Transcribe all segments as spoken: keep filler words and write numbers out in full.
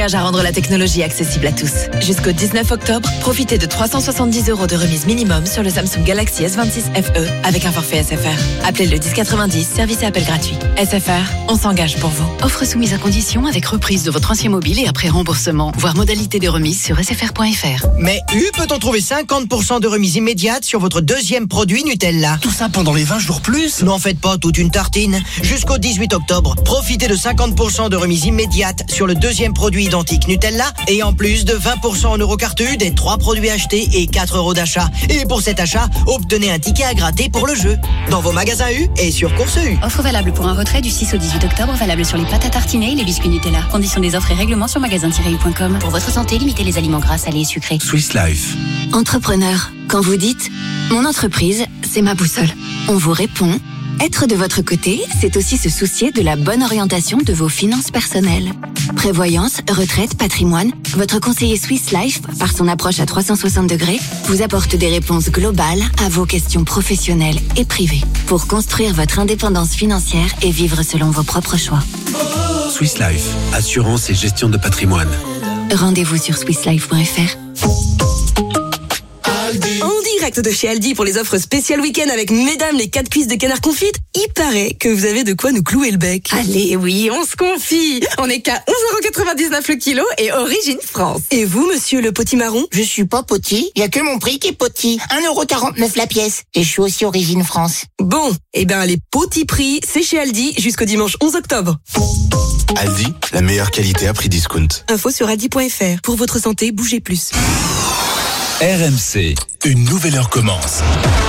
À rendre la technologie accessible à tous. Jusqu'au dix-neuf octobre, profitez de trois cent soixante-dix euros de remise minimum sur le Samsung Galaxy S vingt-six F E avec un forfait S F R. Appelez le dix quatre-vingt-dix, service et appel gratuit. S F R, on s'engage pour vous. Offre soumise à condition avec reprise de votre ancien mobile et après remboursement. Voir modalité de remise sur s f r point f r. Mais U peut-on trouver cinquante pour cent de remise immédiate sur votre deuxième produit Nutella? Tout ça pendant les vingt jours plus? N'en faites pas toute une tartine. Jusqu'au dix-huit octobre, profitez de cinquante pour cent de remise immédiate sur le deuxième produit identique Nutella et en plus de vingt pour cent en Eurocarte U des trois produits achetés et quatre euros d'achat. Et pour cet achat, obtenez un ticket à gratter pour le jeu. Dans vos magasins U et sur Course U. Offre valable pour un retrait du six au dix-huit octobre, valable sur les pâtes à tartiner et les biscuits Nutella. Conditions des offres et règlements sur magasin tiret u point com. Pour votre santé, limitez les aliments gras, salés et sucrés. Swiss Life. Entrepreneur, quand vous dites « Mon entreprise, c'est ma boussole », on vous répond « Être de votre côté, c'est aussi se soucier de la bonne orientation de vos finances personnelles. » Prévoyance, retraite, patrimoine, votre conseiller Swiss Life, par son approche à trois cent soixante degrés, vous apporte des réponses globales à vos questions professionnelles et privées pour construire votre indépendance financière et vivre selon vos propres choix. Swiss Life, assurance et gestion de patrimoine. Rendez-vous sur swiss life point f r. En direct de chez Aldi pour les offres spéciales week-end avec mesdames les quatre cuisses de canard confite. Il paraît que vous avez de quoi nous clouer le bec. Allez, oui, on se confie. On est qu'à onze euros quatre-vingt-dix-neuf le kilo et origine France. Et vous, monsieur le potimarron? Je suis pas poti, il y a que mon prix qui est poti. un euro quarante-neuf la pièce. Et je suis aussi origine France. Bon, eh ben les petits prix, c'est chez Aldi jusqu'au dimanche onze octobre. Aldi, la meilleure qualité à prix discount. Info sur aldi point f r. Pour votre santé, bougez plus. R M C, une nouvelle heure commence.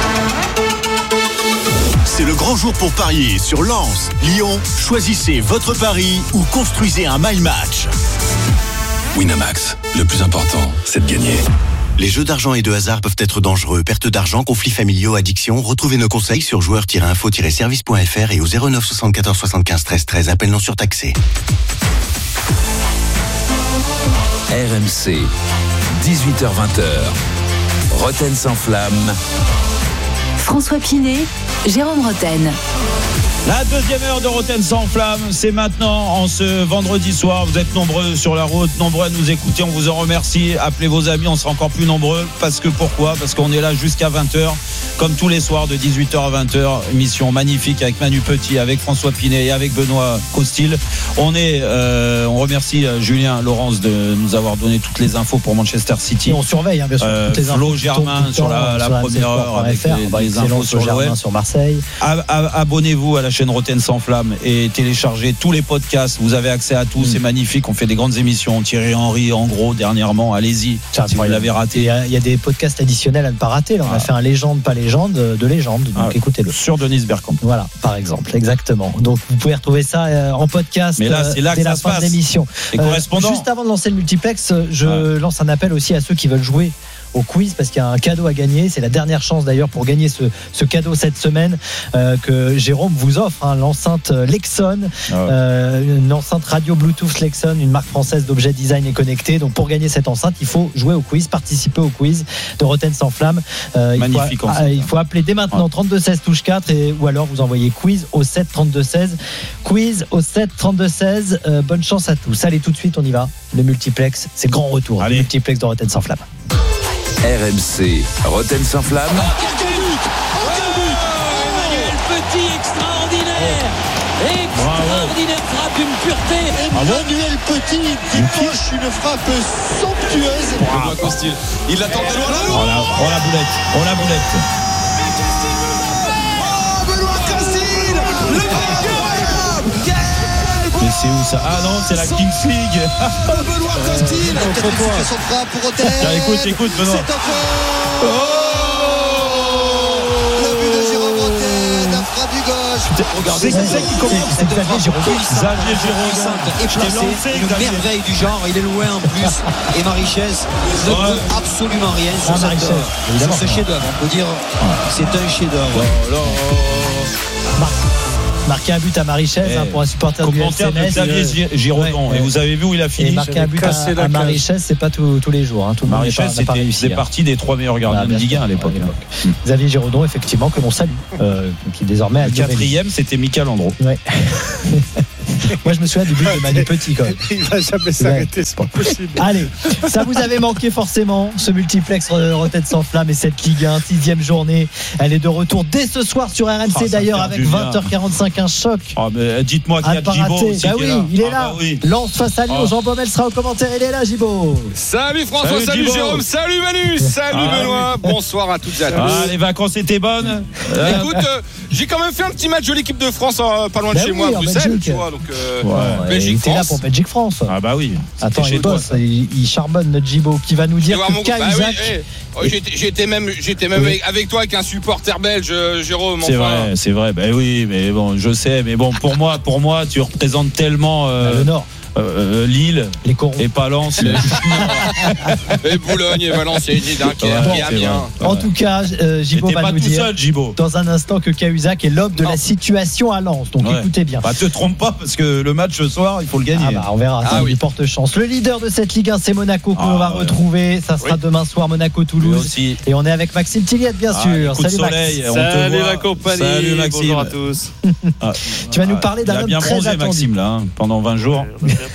C'est le grand jour pour parier sur Lens, Lyon. Choisissez votre pari ou construisez un my match. Winamax, le plus important, c'est de gagner. Les jeux d'argent et de hasard peuvent être dangereux. Perte d'argent, conflits familiaux, addiction. Retrouvez nos conseils sur joueurs tiret info tiret service point f r et au zéro neuf soixante-quatorze soixante-quinze treize treize. Appel non surtaxé. R M C, dix-huit heures vingt. Roten sans flamme. François Pinet, Jérôme Roten. La deuxième heure de Roten sans flamme, c'est maintenant en ce vendredi soir. Vous êtes nombreux sur la route, nombreux à nous écouter, on vous en remercie. Appelez vos amis, on sera encore plus nombreux. Parce que pourquoi ? Parce qu'on est là jusqu'à vingt heures, comme tous les soirs de dix-huit heures à vingt heures. Émission magnifique avec Manu Petit, avec François Pinet et avec Benoît Costil. On est, euh, on remercie Julien Laurence de nous avoir donné toutes les infos pour Manchester City. Et on surveille hein, bien sûr euh, toutes les infos. Flo Germain sur la, la première heure avec les, les infos sur l'O M, sur Marseille. Abonnez-vous à la chaîne Roten sans flamme et téléchargez tous les podcasts. Vous avez accès à tout, mmh. C'est magnifique. On fait des grandes émissions. Thierry Henry, en gros, dernièrement, allez-y. Si vous l'avez raté, il y, a, il y a des podcasts additionnels à ne pas rater. Là, on ah. a fait un légende, pas légende, de légende. Donc ah, écoutez-le. Sur Denise Bergkamp. Voilà, par exemple, exactement. Donc vous pouvez retrouver ça euh, en podcast. Mais là, c'est là dès que la ça fin se passe. de l'émission. Les euh, correspondants. Juste avant de lancer le multiplex, je ouais. lance un appel aussi à ceux qui veulent jouer au quiz parce qu'il y a un cadeau à gagner. C'est la dernière chance d'ailleurs pour gagner ce, ce cadeau cette semaine euh, que Jérôme vous offre, hein, l'enceinte Lexon, ah ouais. euh, une enceinte radio Bluetooth Lexon, une marque française d'objets design et connectés. Donc pour gagner cette enceinte, il faut jouer au quiz, participer au quiz de Roten sans flamme. Euh, Magnifique. Il faut, ah, il faut appeler dès maintenant ouais. trente-deux seize touche quatre et, ou alors vous envoyez quiz au sept trente-deux seize. Quiz au sept trente-deux seize. Euh, bonne chance à tous. Allez, tout de suite, on y va. Le multiplex, c'est grand retour. Allez. Le multiplex de Roten sans flamme. R M C, Roten sans flamme. Oh, quel but! Oh, quel but! Emmanuel Petit, extraordinaire! Extraordinaire frappe, une pureté! Emmanuel Petit qui poche une frappe somptueuse. Benoît Costil, il l'attend de loin. Oh la, oh la boulette, oh la boulette. Oh, Benoît Costil! Le vainqueur! Mais c'est où ça? Ah non, c'est la Kings League. Benoît Costil, euh, son frappe pour Roten. Écoute, écoute, Benoît. C'est encore. Oh, le but de Jérôme Roten, la frappe du gauche. Regardez, c'est ça qui commence. C'est Xavier Giroud. Xavier Giroud. Et placé, une merveille du genre. Il est loin en plus. Et Marichès ne ouais. peut absolument rien sur, ah, cette, sur ce chef-d'œuvre. On peut dire c'est un chef-d'œuvre. Oh, marqué un but à Marichès eh, hein, pour un supporter du S M S. Xavier Giraudon. Ouais, et vous avez vu où il a fini. Et marquer un but à, à Marichès, c'est pas tout, tous les jours. Hein. Tout Marichès, c'était des parties des trois meilleurs gardiens de Ligue un à l'époque. Hein. Xavier Giraudon, effectivement, que l'on salue, euh, qui désormais a le quatrième, c'était Michael Andro. Ouais. Moi, je me souviens du but de Manu Petit, quand même. Il va jamais s'arrêter, c'est pas possible. Allez, ça vous avait manqué forcément, ce multiplex Rotten sans flamme et cette Ligue un, sixième journée. Elle est de retour dès ce soir sur R M C, oh, d'ailleurs, avec vingt heures quarante-cinq, un choc. Oh, mais dites-moi qu'il y a Gibo aussi. Bah oui, là. il est ah, là. Bah oui. Lance face à Lyon. Oh. Jean Baumel sera au commentaire. Il est là, Gibo. Salut François, salut, salut Jérôme, salut Manu, salut ah, Benoît. Oui. Bonsoir à toutes et à tous. Ah, les vacances étaient bonnes. Euh, Écoute, euh, j'ai quand même fait un petit match de l'équipe de France euh, pas loin de bah chez oui, moi, à Bruxelles, tu vois. Donc, euh, ouais, Belgique, France. Il était là pour Belgique France. Ah bah oui. Attends, il bosse, il, il charbonne notre Gibo qui va nous dire que mon... Cahuzac. Bah oui, hey. Oh, j'étais, j'étais même, j'étais même oui. avec toi avec un supporter belge, Jérôme. C'est enfin. vrai, c'est vrai. Ben oui, mais bon, je sais, mais bon, pour moi, pour moi, tu représentes tellement euh, le Nord. Euh, Lille les et Valence et Boulogne et Valenciennes et Dunkerque ouais, et Amiens. En tout cas, euh, Gibo va pas nous tout dire seul, Gibo. dans un instant que Cahuzac est l'homme de non. la situation à Lens. Donc ouais. écoutez bien. Bah, te trompe pas parce que le match ce soir, il faut le gagner. Ah bah, on verra. Ah, ça oui. lui porte chance. Le leader de cette Ligue un, c'est Monaco qu'on ah, va ouais. retrouver. Ça sera oui. demain soir, Monaco-Toulouse. Et on est avec Maxime Tilliette, bien ah, sûr. Salut soleil, Max. Salut la compagnie. Salut Maxime. Bonjour à tous. Tu vas nous parler d'un homme très attendu. Il a bien bronzé Maxime là pendant vingt jours.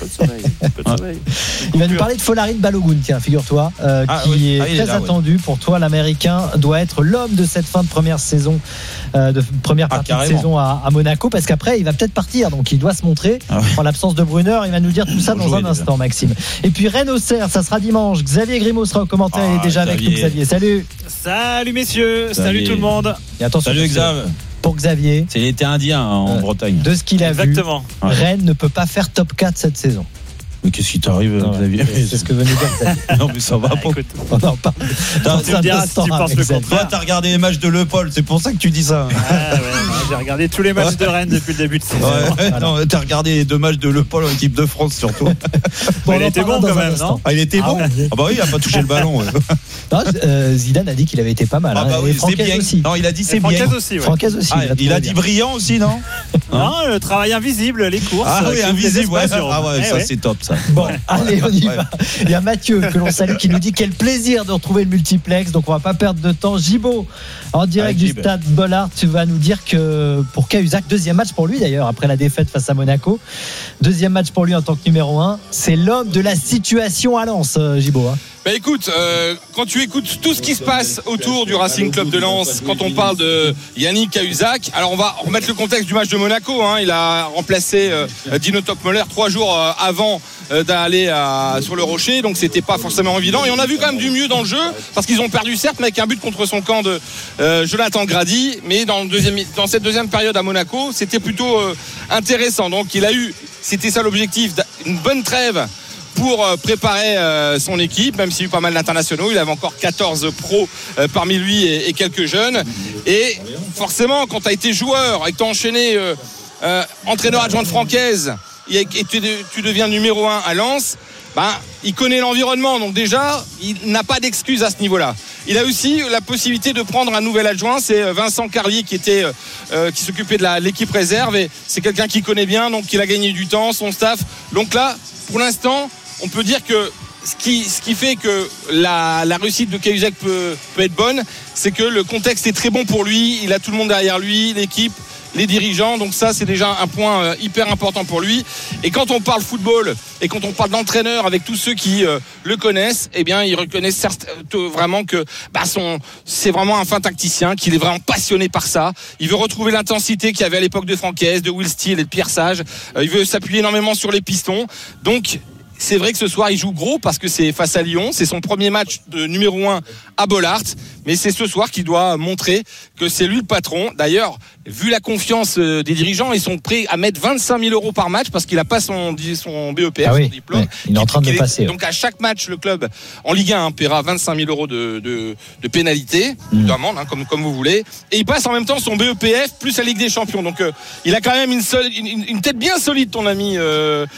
Il va nous parler de Folarin Balogun, tiens, figure-toi, euh, ah, qui oui. est ah, très est là, attendu ouais. pour toi. L'Américain doit être l'homme de cette fin de première saison, euh, de première partie ah, de saison à, à Monaco, parce qu'après il va peut-être partir, donc il doit se montrer ah, oui. en l'absence de Brunner. Il va nous dire tout ça dans un déjà. instant, Maxime. Et puis Rennes-Auxerre, ça sera dimanche. Xavier Grimaud sera au commentaire, ah, il est déjà Xavier. avec nous. Xavier, salut. Salut messieurs, salut, salut tout le monde. Et attention, salut Xavier. Pour Xavier, c'est l'été indien hein, en euh, Bretagne. De ce qu'il a Exactement. vu, Rennes ne peut pas faire top quatre cette saison. Mais qu'est-ce qui t'arrive, non, Xavier? C'est ce que veut nous dire Xavier. Non, mais ça va pas. Écoute, on en parle. Dans tu me diras si tu penses le contraire. Toi, t'as regardé les matchs de Le Paul, c'est pour ça que tu dis ça. Ah, ouais, j'ai regardé tous les matchs de Rennes depuis le début de saison. Ouais, voilà. Non, t'as regardé les deux matchs de Le Paul en équipe de France, surtout. Bon, il était bon quand même, non? Ah, il était bon. Ah, bah oui, il a pas touché le ballon. Non, euh, Zidane a dit qu'il avait été pas mal. Ah, bah oui, c'est bien. Aussi. Non, il a dit c'est bien. Francaise aussi. Francaise aussi. Il a dit brillant aussi, non? Non, le travail invisible, les courses. Ah oui, invisible, ouais. Ah ouais, ça c'est top, ça. Bon, allez, on y va. Il y a Mathieu que l'on salue qui nous dit quel plaisir de retrouver le multiplex. Donc on va pas perdre de temps. Gibo, en direct du stade Bollard, tu vas nous dire que pour Cahuzac, deuxième match pour lui d'ailleurs après la défaite face à Monaco, deuxième match pour lui en tant que numéro un. C'est l'homme de la situation à Lens, Gibo. Hein. Bah écoute, euh, quand tu écoutes tout ce qui se passe autour du Racing Club de Lens, quand on parle de Yannick Cahuzac, alors on va remettre le contexte du match de Monaco. Hein, il a remplacé euh, Dino Topmöller trois jours euh, avant euh, d'aller à, sur le Rocher, donc c'était pas forcément évident. Et on a vu quand même du mieux dans le jeu, parce qu'ils ont perdu certes, mais avec un but contre son camp de euh, Jonathan Grady. Mais dans, le deuxième, dans cette deuxième période à Monaco, c'était plutôt euh, intéressant. Donc il a eu, c'était ça l'objectif, une bonne trêve pour préparer son équipe, même s'il y a eu pas mal d'internationaux. Il avait encore quatorze pros parmi lui et quelques jeunes. Et forcément, quand tu as été joueur et que tu as enchaîné euh, euh, entraîneur adjoint de Francaise et tu, tu deviens numéro un à Lens, ben, il connaît l'environnement. Donc déjà, il n'a pas d'excuse à ce niveau-là. Il a aussi la possibilité de prendre un nouvel adjoint, c'est Vincent Carlier qui était euh, qui s'occupait de la, l'équipe réserve, et c'est quelqu'un qui connaît bien, donc il a gagné du temps, son staff. Donc là, pour l'instant, on peut dire que ce qui, ce qui fait que la, la réussite de Cahuzac peut, peut être bonne, c'est que le contexte est très bon pour lui. Il a tout le monde derrière lui, l'équipe, les dirigeants. Donc ça, c'est déjà un point hyper important pour lui. Et quand on parle football et quand on parle d'entraîneur avec tous ceux qui euh, le connaissent, eh bien, ils reconnaissent certes, vraiment que bah, son, c'est vraiment un fin tacticien, qu'il est vraiment passionné par ça. Il veut retrouver l'intensité qu'il y avait à l'époque de Francaise, de Will Steele et de Pierre Sage. Euh, il veut s'appuyer énormément sur les pistons. Donc, c'est vrai que ce soir il joue gros parce que c'est face à Lyon, c'est son premier match de numéro un à Bollard, mais c'est ce soir qu'il doit montrer que c'est lui le patron. D'ailleurs, vu la confiance des dirigeants, ils sont prêts à mettre vingt-cinq mille euros par match parce qu'il n'a pas son, son B E P F, ah oui, son diplôme. Ouais, il est en train de le passer. Donc à chaque match, le club en Ligue un hein, paiera vingt-cinq mille euros de, de, de pénalité, mmh. d'amende, hein, comme, comme vous voulez. Et il passe en même temps son B E P F plus la Ligue des Champions. Donc euh, il a quand même une, seule, une, une tête bien solide, ton ami euh,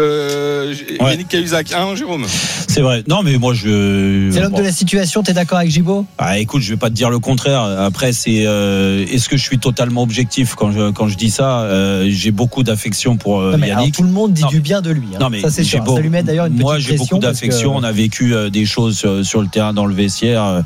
euh, ouais. Yannick Cahuzac, hein, Jérôme. C'est vrai. Non, mais moi je. C'est l'homme bon. de la situation. T'es d'accord avec Gibo? Ah, écoute, je vais pas te dire le contraire. Après, c'est euh, est-ce que je suis totalement objectif quand je quand je dis ça. Euh, j'ai beaucoup d'affection pour euh, non, Yannick. Alors, tout le monde dit non, du bien de lui. Hein. Non, mais ça c'est sûr. Beau, ça lui met d'ailleurs une petite moi, j'ai beaucoup d'affection. Que... On a vécu euh, des choses sur, sur le terrain, dans le vestiaire.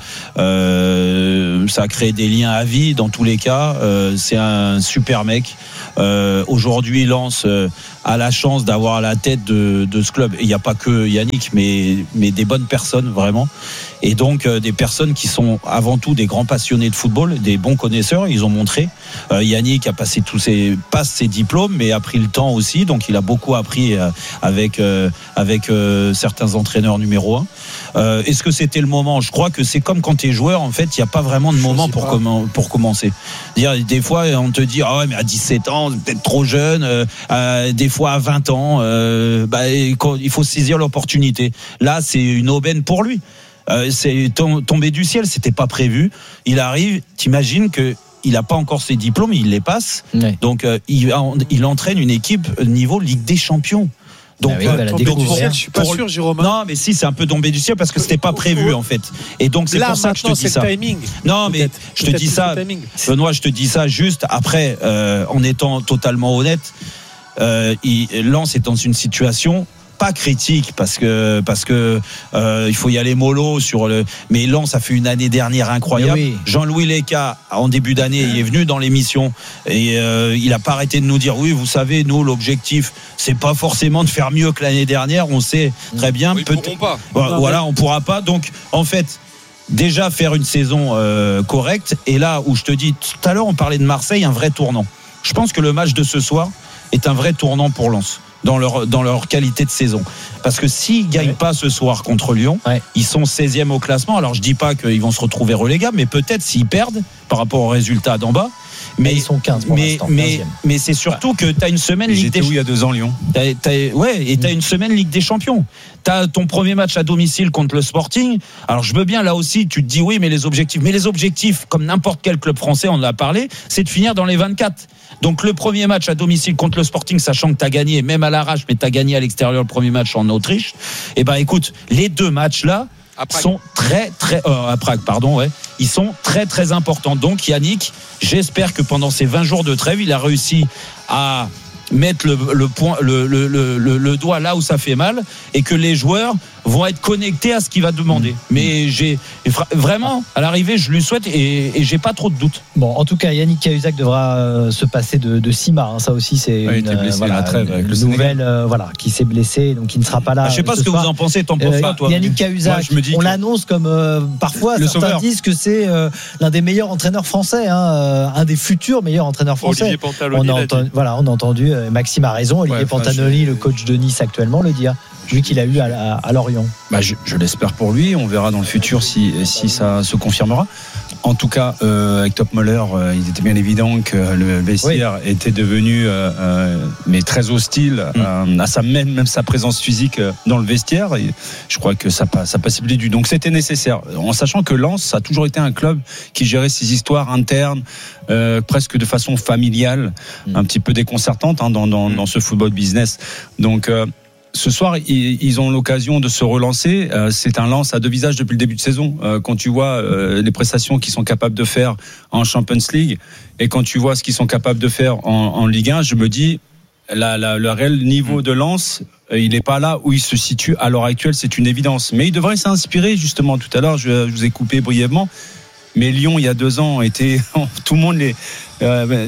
Euh, ça a créé des liens à vie dans tous les cas. Euh, c'est un super mec. Euh, aujourd'hui, Lens euh, a la chance d'avoir à la tête de, de ce club. Il n'y a pas que Yannick, mais mais des bonnes personnes vraiment. Et donc euh, des personnes qui sont avant tout des grands passionnés de football, des bons connaisseurs. Ils ont montré. Euh, Yannick a passé tous ses passe ses diplômes, mais a pris le temps aussi. Donc il a beaucoup appris euh, avec euh, avec euh, certains entraîneurs numéro un. Euh, est-ce que c'était le moment ? Je crois que c'est comme quand t'es joueur. En fait, il n'y a pas vraiment de moment pour com- pour commencer. Dire des fois on te dit ah ouais mais à dix-sept ans peut-être trop jeune. Euh, euh, des fois à vingt ans, euh, bah, il faut saisir l'opportunité. Là c'est une aubaine pour lui. Euh, c'est tombé du ciel, c'était pas prévu. Il arrive, t'imagines que il n'a pas encore ses diplômes, il les passe. Oui. Donc euh, il, il entraîne une équipe niveau Ligue des Champions. Donc, ah oui, euh, donc pour, je suis pas pour, sûr, Jérôme. Non, mais si, c'est un peu tombé du ciel parce que c'était pas prévu en fait. Et donc c'est là, pour ça que je te dis ça. Timing, non, mais je te dis ça, Benoît, je te dis ça juste après, euh, en étant totalement honnête. Euh, il, Lens est dans une situation pas critique parce que parce que euh, il faut y aller mollo sur le. Mais Lens a fait une année dernière incroyable. Oui. Jean-Louis Leca en début d'année il est venu dans l'émission et euh, il a pas arrêté de nous dire oui vous savez nous l'objectif c'est pas forcément de faire mieux que l'année dernière on sait très bien oui, peut-être pas. Voilà, non, voilà on pourra pas donc en fait déjà faire une saison euh, correcte et là où je te dis tout à l'heure on parlait de Marseille un vrai tournant. Je pense que le match de ce soir est un vrai tournant pour Lens. Dans leur, dans leur qualité de saison. Parce que s'ils ne gagnent ouais. pas ce soir contre Lyon, ouais. ils sont seizième au classement. Alors je ne dis pas qu'ils vont se retrouver relégables, mais peut-être s'ils perdent par rapport au résultat d'en bas. Mais, mais ils sont quinze pour mais, l'instant. Mais, mais c'est surtout que tu as une semaine ils Ligue des Champions. Où il y a deux ans, Lyon t'as, t'as, Ouais, et tu as une semaine Ligue des Champions. Tu as ton premier match à domicile contre le Sporting. Alors je veux bien, là aussi, tu te dis oui, mais les objectifs. Mais les objectifs, comme n'importe quel club français, on en a parlé, c'est de finir dans les vingt-quatre. Donc le premier match à domicile contre le Sporting, sachant que tu as gagné, même à l'arrache, mais tu as gagné à l'extérieur le premier match en Autriche. Et ben écoute, les deux matchs-là sont très très euh, à Prague, pardon, ouais, ils sont très très importants. Donc Yannick, j'espère que pendant ces vingt jours de trêve, il a réussi à mettre le, le point, le, le, le, le doigt là où ça fait mal, et que les joueurs vont être connectés à ce qu'il va demander. Mais j'ai vraiment à l'arrivée, je lui souhaite et, et j'ai pas trop de doutes. Bon, en tout cas, Yannick Cahuzac devra euh, se passer de, de Sima. Hein. Ça aussi, c'est ouais, une, euh, voilà, trêve avec une nouvelle, euh, voilà, qui s'est blessé, donc il ne sera pas là. Ah, je sais pas ce, ce que soir. vous en pensez. T'en penses pas, euh, toi Yannick Cahuzac, on l'annonce comme euh, parfois le certains sauveur. disent que c'est euh, l'un des meilleurs entraîneurs français, hein, euh, un des futurs meilleurs entraîneurs français. Olivier Pantaloni, on a entendu, voilà, on a entendu. Euh, Maxime a raison. Olivier ouais, Pantaloni, je... le coach de Nice actuellement, le dit. Hein. Lui qu'il a eu à, à, à Lorient. Bah je, je l'espère pour lui. On verra dans le futur si, si ça se confirmera. En tout cas, euh, avec Top Muller, euh, il était bien évident que le vestiaire oui. était devenu euh, euh, mais très hostile mm. euh, à sa même, même sa présence physique dans le vestiaire. Et je crois que ça passe, ça passait du. Donc c'était nécessaire, en sachant que Lens ça a toujours été un club qui gérait ses histoires internes, euh, presque de façon familiale, mm. un petit peu déconcertante hein, dans, dans, mm. dans ce football business. Donc euh, ce soir, ils ont l'occasion de se relancer. C'est un Lens à deux visages depuis le début de saison. Quand tu vois les prestations qu'ils sont capables de faire en Champions League et quand tu vois ce qu'ils sont capables de faire en, en Ligue un, je me dis, la, la, le réel niveau de Lens, il n'est pas là où il se situe à l'heure actuelle, c'est une évidence. Mais il devrait s'inspirer, justement, tout à l'heure, je, je vous ai coupé brièvement, mais Lyon, il y a deux ans, était tout le monde les... Euh,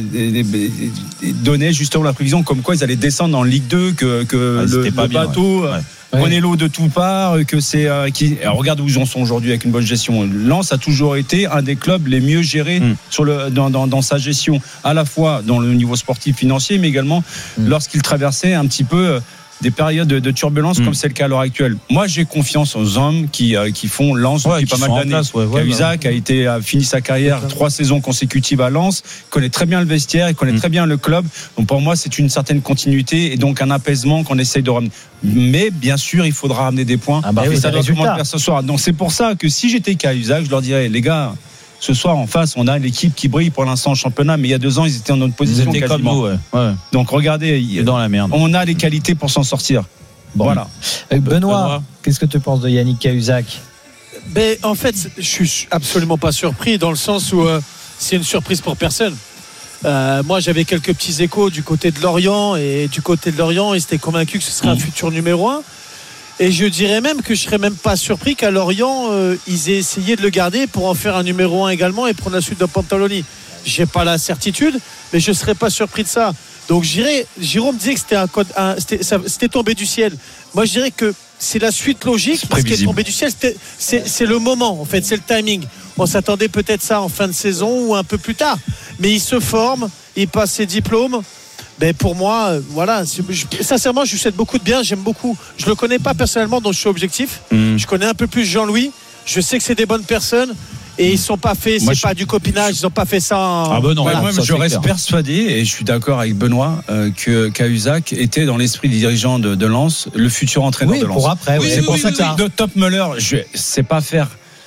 donnait justement la prévision comme quoi ils allaient descendre en Ligue deux, que, que ah, le, le bateau bien, ouais. Ouais. prenait l'eau de tout part, que c'est euh, qui... Alors, regarde où ils en sont aujourd'hui avec une bonne gestion. Lens a toujours été un des clubs les mieux gérés mm. sur le, dans, dans, dans sa gestion, à la fois dans le niveau sportif financier, mais également mm. lorsqu'il traversait un petit peu des périodes de, de turbulence mmh. comme c'est le cas à l'heure actuelle. Moi, j'ai confiance aux hommes qui, euh, qui font Lens ouais, depuis pas mal d'années. Ouais, ouais, Cahuzac ouais. a, été, a fini sa carrière trois saisons consécutives à Lens, connaît très bien le vestiaire, il connaît mmh. très bien le club. Donc pour moi, c'est une certaine continuité et donc un apaisement qu'on essaye de ramener. Mais bien sûr, il faudra ramener des points. Ah bah et oui, ça doit tout le monde faire ce soir. Donc c'est pour ça que si j'étais Cahuzac, je leur dirais, les gars, ce soir en face on a l'équipe qui brille pour l'instant en championnat, mais il y a deux ans ils étaient en notre position quasiment. Comme nous, ouais. Ouais. Donc regardez, dans la merde. On a les qualités pour s'en sortir. Bon. Voilà. Benoît, Benoît, qu'est-ce que tu penses de Yannick Cahuzac? Ben, en fait, je suis absolument pas surpris dans le sens où euh, c'est une surprise pour personne. Euh, moi, j'avais quelques petits échos du côté de Lorient et du côté de Lorient, ils étaient convaincus que ce serait mmh. un futur numéro un. Et je dirais même que je serais même pas surpris qu'à Lorient, euh, ils aient essayé de le garder pour en faire un numéro un également et prendre la suite de Pantaloni. J'ai pas la certitude, mais je serais pas surpris de ça. Donc, je dirais, Jérôme disait que c'était un code, un, c'était, ça, c'était tombé du ciel. Moi, je dirais que c'est la suite logique. Ce qui est tombé du ciel, c'était, c'est, c'est le moment, en fait, c'est le timing. On s'attendait peut-être ça en fin de saison ou un peu plus tard. Mais il se forme, il passe ses diplômes. Ben pour moi, euh, voilà, je, sincèrement, je lui souhaite beaucoup de bien. J'aime beaucoup. Je le connais pas personnellement, donc je suis objectif. Mmh. Je connais un peu plus Jean-Louis. Je sais que c'est des bonnes personnes. Et ils sont pas faits, c'est je... pas du copinage, ils ont pas fait ça en... Ah ben non, voilà, moi, ça, je reste clair. persuadé, et je suis d'accord avec Benoît, euh, que Cahuzac était dans l'esprit des dirigeants de, de Lens, le futur entraîneur oui, de Lens. Pour après, oui, c'est oui, pour oui, ça oui, que oui. de Top Muller, je sais pas faire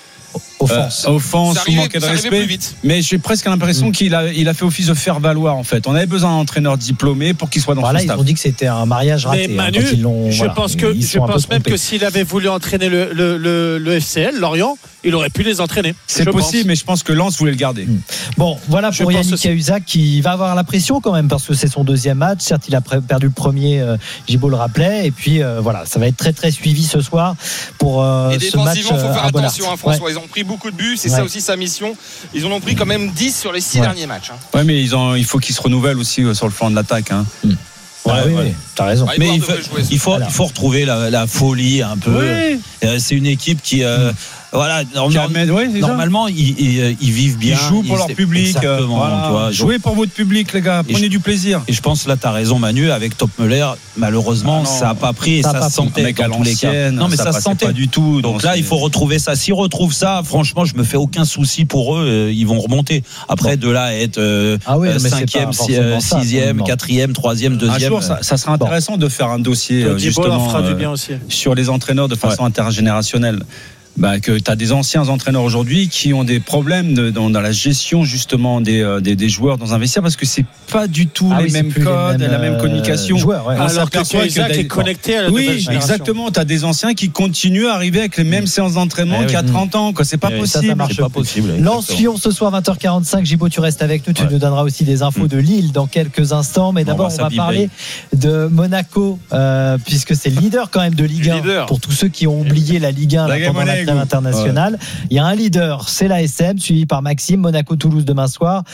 offense, euh, offense ou manquer de respect, mais j'ai presque l'impression mmh. qu'il a, il a fait office de faire valoir en fait. On avait besoin d'un entraîneur diplômé pour qu'il soit dans voilà, son staff. Ils ont dit que c'était un mariage raté. Mais Manu, hein, ils l'ont, je voilà, pense que je pense même que s'il avait voulu entraîner le, le, le, le F C L, Lorient, il aurait pu les entraîner. C'est possible, pense. mais je pense que Lens voulait le garder. Mmh. Bon, voilà pour je Yannick Cahuzac qui va avoir la pression quand même parce que c'est son deuxième match. Certes, il a perdu le premier, euh, Gibault le rappelait, et puis euh, voilà, ça va être très très suivi ce soir pour euh, et ce match. Et défensivement, il faut faire attention, hein, François. Ouais. Ils ont pris beaucoup de buts, c'est ouais. ça aussi sa mission. Ils en ont pris quand même dix sur les six ouais. derniers matchs. Hein. Ouais, mais ils ont, il faut qu'ils se renouvellent aussi euh, sur le flanc de l'attaque. Hein. Mmh. Ouais, ouais, oui, ouais. oui, t'as raison. Mais il faut, il faut, il faut retrouver la, la folie un peu. Oui. Euh, c'est une équipe qui, euh, mmh. voilà, normalement, amène, ouais, normalement ils, ils, ils vivent bien. Ils jouent pour ils, leur public. Exactement. Voilà. Tu vois, jouez pour votre public, les gars. Prenez je, du plaisir. Et je pense là, t'as raison, Manu, avec Top Muller, malheureusement, ah ça n'a pas pris et ça, ça se sentait dans tous les cas. Non, mais ça, ça se sentait pas du tout. Donc là, il faut retrouver ça. S'ils retrouvent ça, franchement, je me fais aucun souci pour eux. Ils vont remonter. Après, bon. de là à être euh, ah oui, cinquième, sixième, quatrième, troisième, deuxième. Un jour, ça, ça sera intéressant bon. de faire un dossier euh, justement fera du bien aussi. sur les entraîneurs de façon ouais. intergénérationnelle. Bah, que tu as des anciens entraîneurs aujourd'hui qui ont des problèmes de, dans, dans la gestion justement des, euh, des, des joueurs dans un vestiaire parce que c'est pas du tout ah les, oui, mêmes codes, les mêmes, la même communication. Joueurs, ouais. Alors que Cahuzac est connecté à la oui, nouvelle génération. Exactement. Tu as des anciens qui continuent à arriver avec les mêmes mmh. séances d'entraînement eh qu'il y a trente ans. Quoi. C'est pas eh possible. Ça, ça marche pas possible. Lens-Lyon ce soir vingt heures quarante-cinq. Gibault, tu restes avec nous. Tu ouais. nous donneras aussi des infos mmh. de Lille dans quelques instants. Mais d'abord, on va, on va parler de Monaco euh, puisque c'est le leader quand même de Ligue un. Leader. Pour tous ceux qui ont oublié la Ligue un là, pendant la trêve internationale. Il y a un leader, c'est l'A S M, suivi par Maxime, Monaco-Toulouse demain soir.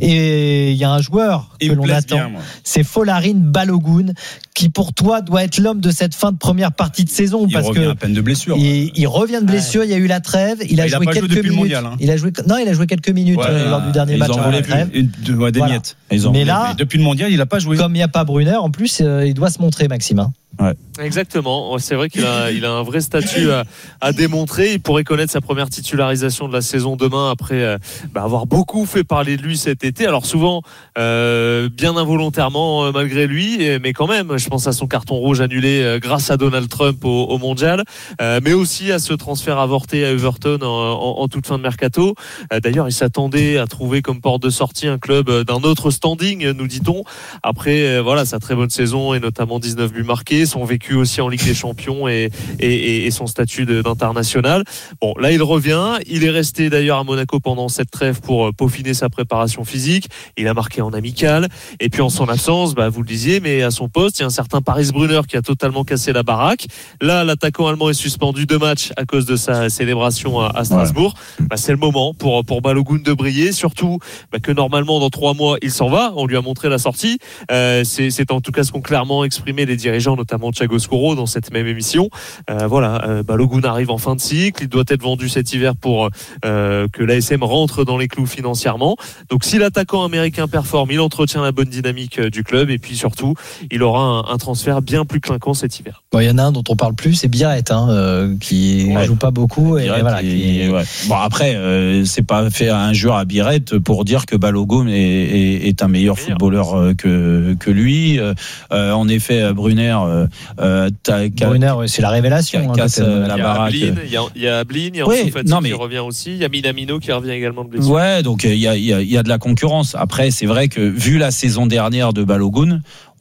Et il y a un joueur que l'on attend, bien, c'est Folarin Balogun, qui pour toi doit être l'homme de cette fin de première partie de saison. Il parce revient que à peine de blessure. Il, il revient de blessure, ouais. il y a eu la trêve, il a il joué a quelques joué minutes. Mondial, hein. Il a joué, non, il a joué quelques minutes ouais, euh, lors du dernier match avant la trêve. Une, une, ouais, des voilà. miettes. Ils ont Mais là, depuis le mondial, il n'a pas joué. Comme il n'y a pas Brunner, en plus, euh, il doit se montrer, Maxime. Hein. Ouais. Exactement, c'est vrai qu'il a, il a un vrai statut à, à démontrer. Il pourrait connaître sa première titularisation de la saison demain après euh, bah, avoir beaucoup fait parler de lui cet été. Alors souvent euh, bien involontairement euh, malgré lui, mais quand même, je pense à son carton rouge annulé euh, grâce à Donald Trump au, au Mondial, euh, mais aussi à ce transfert avorté à Everton en, en, en toute fin de mercato. Euh, d'ailleurs, il s'attendait à trouver comme porte de sortie un club d'un autre standing, nous dit-on. Après, euh, voilà, sa très bonne saison et notamment dix-neuf buts marqués, son vécu aussi en Ligue des Champions et, et, et son statut de, d'international. Bon, là, il revient. Il est resté d'ailleurs à Monaco pendant cette trêve pour peaufiner sa préparation physique. Il a marqué en amical. Et puis, en son absence, bah, vous le disiez, mais à son poste, il y a un certain Paris Brunner qui a totalement cassé la baraque. Là, l'attaquant allemand est suspendu deux matchs à cause de sa célébration à, à Strasbourg. Ouais. Bah, c'est le moment pour, pour Balogun de briller. Surtout bah, que normalement, dans trois mois, il s'en va. On lui a montré la sortie. Euh, c'est, c'est en tout cas ce qu'ont clairement exprimé les dirigeants, notamment Thiago Scuro dans cette même émission. Euh, voilà, euh, Balogun arrive en fin de cycle, il doit être vendu cet hiver pour euh, que l'A S M rentre dans les clous financièrement. Donc si l'attaquant américain performe, il entretient la bonne dynamique du club et puis surtout, il aura un, un transfert bien plus clinquant cet hiver. Bon, il y en a un dont on parle plus, c'est Biarrette, hein, euh, qui ne ouais. joue pas beaucoup. Et, et voilà, qui... ouais. Bon après, euh, c'est pas fait un joueur à Biarette pour dire que Balogun est, est, est un meilleur, meilleur. footballeur que que lui. Euh, en effet, Brunner. Euh, Euh, Brunner, ouais, c'est la révélation. Casse, hein, euh, la il y a baraque. Ablin, il y a, il y a Ablin, il y a oui, Fati mais... qui revient aussi. Il y a Minamino qui revient également de blessure. Ouais, donc il y a, il y a, il y a de la concurrence. Après, c'est vrai que vu la saison dernière de Balogun,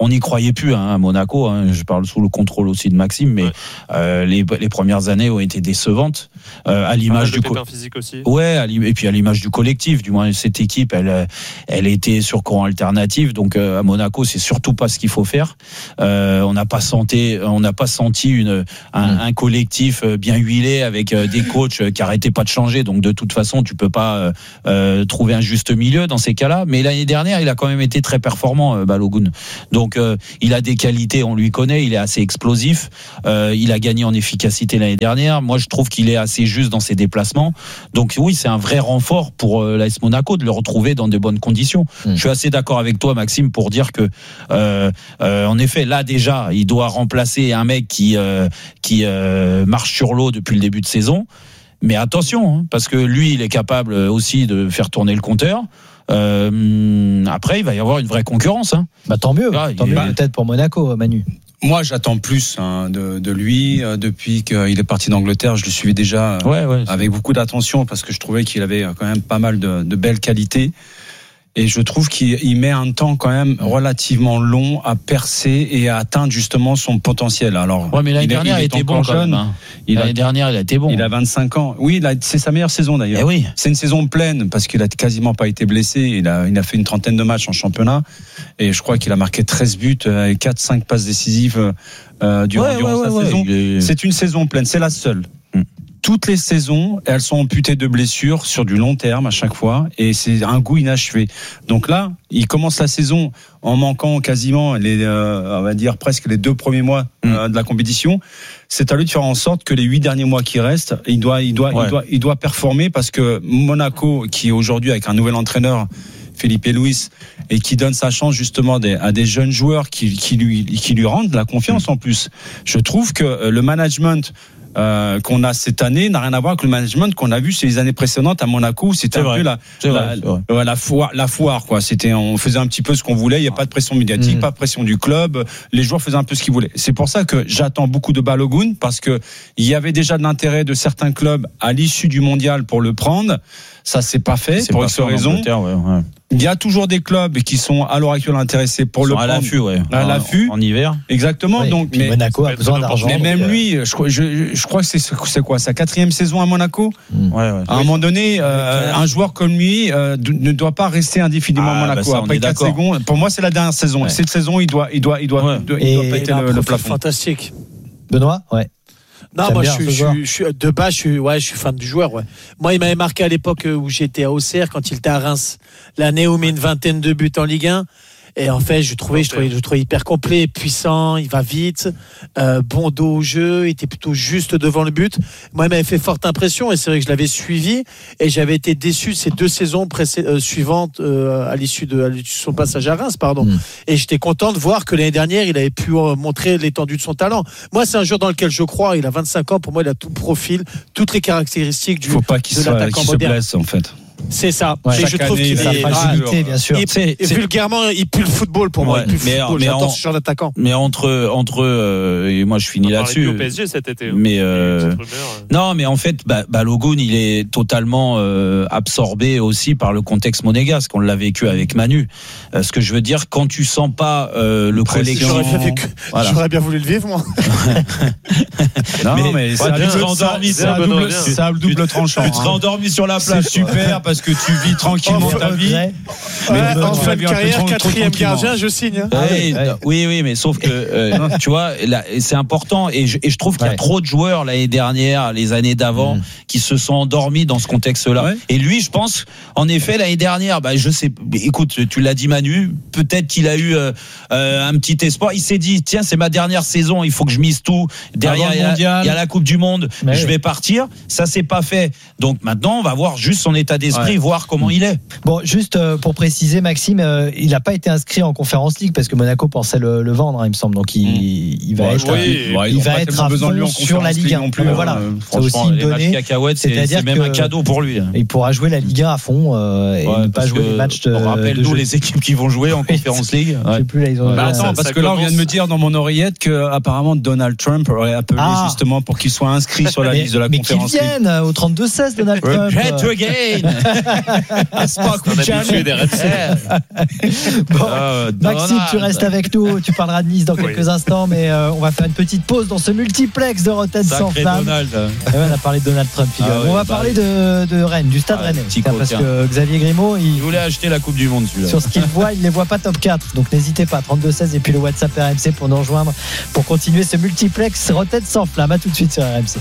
on n'y croyait plus hein, à Monaco. Hein, je parle sous le contrôle aussi de Maxime, mais ouais. euh, les, les premières années ont été décevantes. Euh, à l'image du co- physique aussi. Ouais, à et puis à l'image du collectif. Du moins, cette équipe, elle, elle était sur courant alternatif. Donc euh, à Monaco, c'est surtout pas ce qu'il faut faire. Euh, on n'a pas senti, on n'a pas senti une un, mmh. un collectif bien huilé avec des coachs qui arrêtaient pas de changer. Donc de toute façon, tu peux pas euh, trouver un juste milieu dans ces cas-là. Mais l'année dernière, il a quand même été très performant, euh, Balogun. Donc euh, il a des qualités, on lui connaît. Il est assez explosif. Euh, il a gagné en efficacité l'année dernière. Moi, je trouve qu'il est assez juste dans ses déplacements. Donc oui, c'est un vrai renfort pour euh, l'A S Monaco de le retrouver dans de bonnes conditions. Mmh. Je suis assez d'accord avec toi, Maxime, pour dire que euh, euh, en effet, là déjà, il doit remplacer un mec qui euh, qui euh, marche sur l'eau depuis le début de saison. Mais attention, hein, parce que lui, il est capable aussi de faire tourner le compteur. Euh, après, il va y avoir une vraie concurrence. Hein. Bah, tant mieux, ah, tant mieux est... peut-être pour Monaco, Manu. Moi, j'attends plus hein, de, de lui. Euh, depuis qu'il est parti d'Angleterre, je le suivais déjà euh, ouais, ouais, avec beaucoup d'attention parce que je trouvais qu'il avait quand même pas mal de, de belles qualités. Et je trouve qu'il met un temps quand même relativement long à percer et à atteindre justement son potentiel. Alors, ouais, mais l'année il dernière, il, il était bon quand même. Hein. Il l'année a, dernière, il a été bon. Il a vingt-cinq ans. Oui, il a, c'est sa meilleure saison d'ailleurs. Eh oui. C'est une saison pleine parce qu'il a quasiment pas été blessé. Il a, il a fait une trentaine de matchs en championnat et je crois qu'il a marqué treize buts et quatre cinq passes décisives euh, durant, ouais, durant ouais, sa ouais, saison. Ouais, est... C'est une saison pleine. C'est la seule. Mm. Toutes les saisons, elles sont amputées de blessures sur du long terme à chaque fois, et c'est un goût inachevé. Donc là, il commence la saison en manquant quasiment les, euh, on va dire presque les deux premiers mois euh, de la compétition. C'est à lui de faire en sorte que les huit derniers mois qui restent, il doit, il doit, ouais. il doit, il doit performer parce que Monaco, qui est aujourd'hui avec un nouvel entraîneur, Felipe Luis, et qui donne sa chance justement des, à des jeunes joueurs qui, qui lui, qui lui rendent la confiance en plus. Je trouve que le management Euh, qu'on a cette année n'a rien à voir avec le management qu'on a vu ces années précédentes à Monaco. C'était c'est un vrai. peu la, la, vrai, la, la foire, la foire quoi. C'était, on faisait un petit peu ce qu'on voulait. Il n'y a pas de pression médiatique, mmh. pas de pression du club. Les joueurs faisaient un peu ce qu'ils voulaient. C'est pour ça que j'attends beaucoup de Balogun parce que il y avait déjà de l'intérêt de certains clubs à l'issue du mondial pour le prendre. Ça c'est pas fait c'est pour X raisons. Ouais, ouais. Il y a toujours des clubs qui sont à l'heure actuelle intéressés pour le à prendre l'affût, ouais. à l'affût en, en hiver. Exactement. Oui, donc, mais Monaco a besoin d'argent. Mais même lui, je crois, je, je crois que c'est, c'est quoi sa quatrième saison à Monaco. Mmh. Ouais, ouais. À un moment donné, euh, un joueur comme lui euh, ne doit pas rester indéfiniment ah, à Monaco. Bah ça, après quatre secondes, pour moi, c'est la dernière saison. Ouais. Cette saison, il doit, il doit, il doit, ouais. il doit, il doit péter le, le plafond. Fantastique. Benoît, ouais. Non, J'aime moi, je suis, je, suis, je suis, de base, je suis, ouais, je suis fan du joueur, ouais. Moi, il m'avait marqué à l'époque où j'étais à Auxerre, quand il était à Reims. L'année où il met une vingtaine de buts en Ligue un. Et en fait, je trouvais, je trouvais, je trouvais hyper complet, puissant, il va vite, euh, bon dos au jeu, il était plutôt juste devant le but. Moi, il m'avait fait forte impression et c'est vrai que je l'avais suivi et j'avais été déçu ces deux saisons précé- euh, suivantes euh, à l'issue de, à l'issue de son passage à Reims, pardon. Mmh. Et j'étais content de voir que l'année dernière, il avait pu euh, montrer l'étendue de son talent. Moi, c'est un joueur dans lequel je crois. Il a vingt-cinq ans. Pour moi, il a tout le profil, toutes les caractéristiques du. Faut pas qu'il de soit, l'attaquant qu'il moderne. Se blesse, en fait. C'est ça. Ouais, et je trouve année, qu'il est fragilité, bien sûr. Il, c'est, c'est... Vulgairement, il pue le football pour moi. Ouais, il pue mais, le football. Mais J'adore en, ce genre d'attaquant. Mais entre entre euh, et moi je finis on là-dessus. Au P S G cet été. Hein. Mais euh, non, mais en fait, bah, Balogun, il est totalement euh, absorbé aussi par le contexte monégasque. On l'a vécu avec Manu. Euh, ce que je veux dire, quand tu sens pas euh, le collection, j'aurais, vécu... voilà. j'aurais bien voulu le vivre moi. Non, mais, mais c'est un double, c'est un double tranchant. Tu te serais endormi sur la plage. C'est super parce que tu vis tranquillement ta vie. Ouais, mais en fin de carrière, quatrième gardien, je signe. Hein. Ah oui, ouais. oui, oui, mais sauf que euh, tu vois, là, c'est important et je, et je trouve qu'il y a ouais. trop de joueurs l'année dernière, les années d'avant, mmh. qui se sont endormis dans ce contexte-là. Ouais. Et lui, je pense, en effet, l'année dernière, bah, je sais, écoute, tu l'as dit, Manu, peut-être qu'il a eu euh, euh, un petit espoir. Il s'est dit, tiens, c'est ma dernière saison, il faut que je mise tout. Derrière, il y, y a la Coupe du Monde, mais je vais partir. Ça, c'est pas fait. Donc maintenant, on va voir juste son état d'esprit, ouais. voir comment mmh. il est. Bon, juste euh, pour préciser, Maxime, euh, il n'a pas été inscrit en Conference League parce que Monaco pensait le, le vendre, hein, il me semble. Donc il, mmh. il va ouais, être, oui, il, ouais, il va être à fond sur la Ligue un. Non plus, mais euh, voilà, franchement, aussi une les matchs donnée. cacahuètes, c'est, C'est-à-dire c'est même que un cadeau pour lui. Il pourra jouer la Ligue un à fond euh, et Ouais, ne pas parce jouer que les matchs de. on rappelle de nous jeu. les équipes qui vont jouer en Conference League. Je sais plus là, ils ont. Bah, euh, attends, ça- parce ça que là, on vient de me commence- dire dans mon oreillette que apparemment Donald Trump aurait appelé Ah. justement pour qu'il soit inscrit sur la mais, liste de la mais qu'ils Conference League. viennent au trente-deux seize, Donald Trump. Jet again. I spoke Un with habitué des Johnny. Bon, Ah, Maxime, Donald. tu restes avec nous. Tu parleras de Nice dans quelques instants, mais euh, on va faire une petite pause dans ce multiplex de Rotten sans Sacré flamme. Donald. Et ouais, on a parlé de Donald Trump. figure. Ah ouais, on va bah parler oui. de, de Rennes, du Stade Ah, Rennais, petit tiens, parce coquin. que Xavier Grimaud, il, Il voulait acheter la Coupe du Monde, celui-là. sur ce qu'il voit, il ne les voit pas top quatre. Donc n'hésitez pas, trente-deux seize et puis le WhatsApp R M C pour nous rejoindre pour continuer ce multiplex Rotten sans flamme. À tout de suite sur R M C.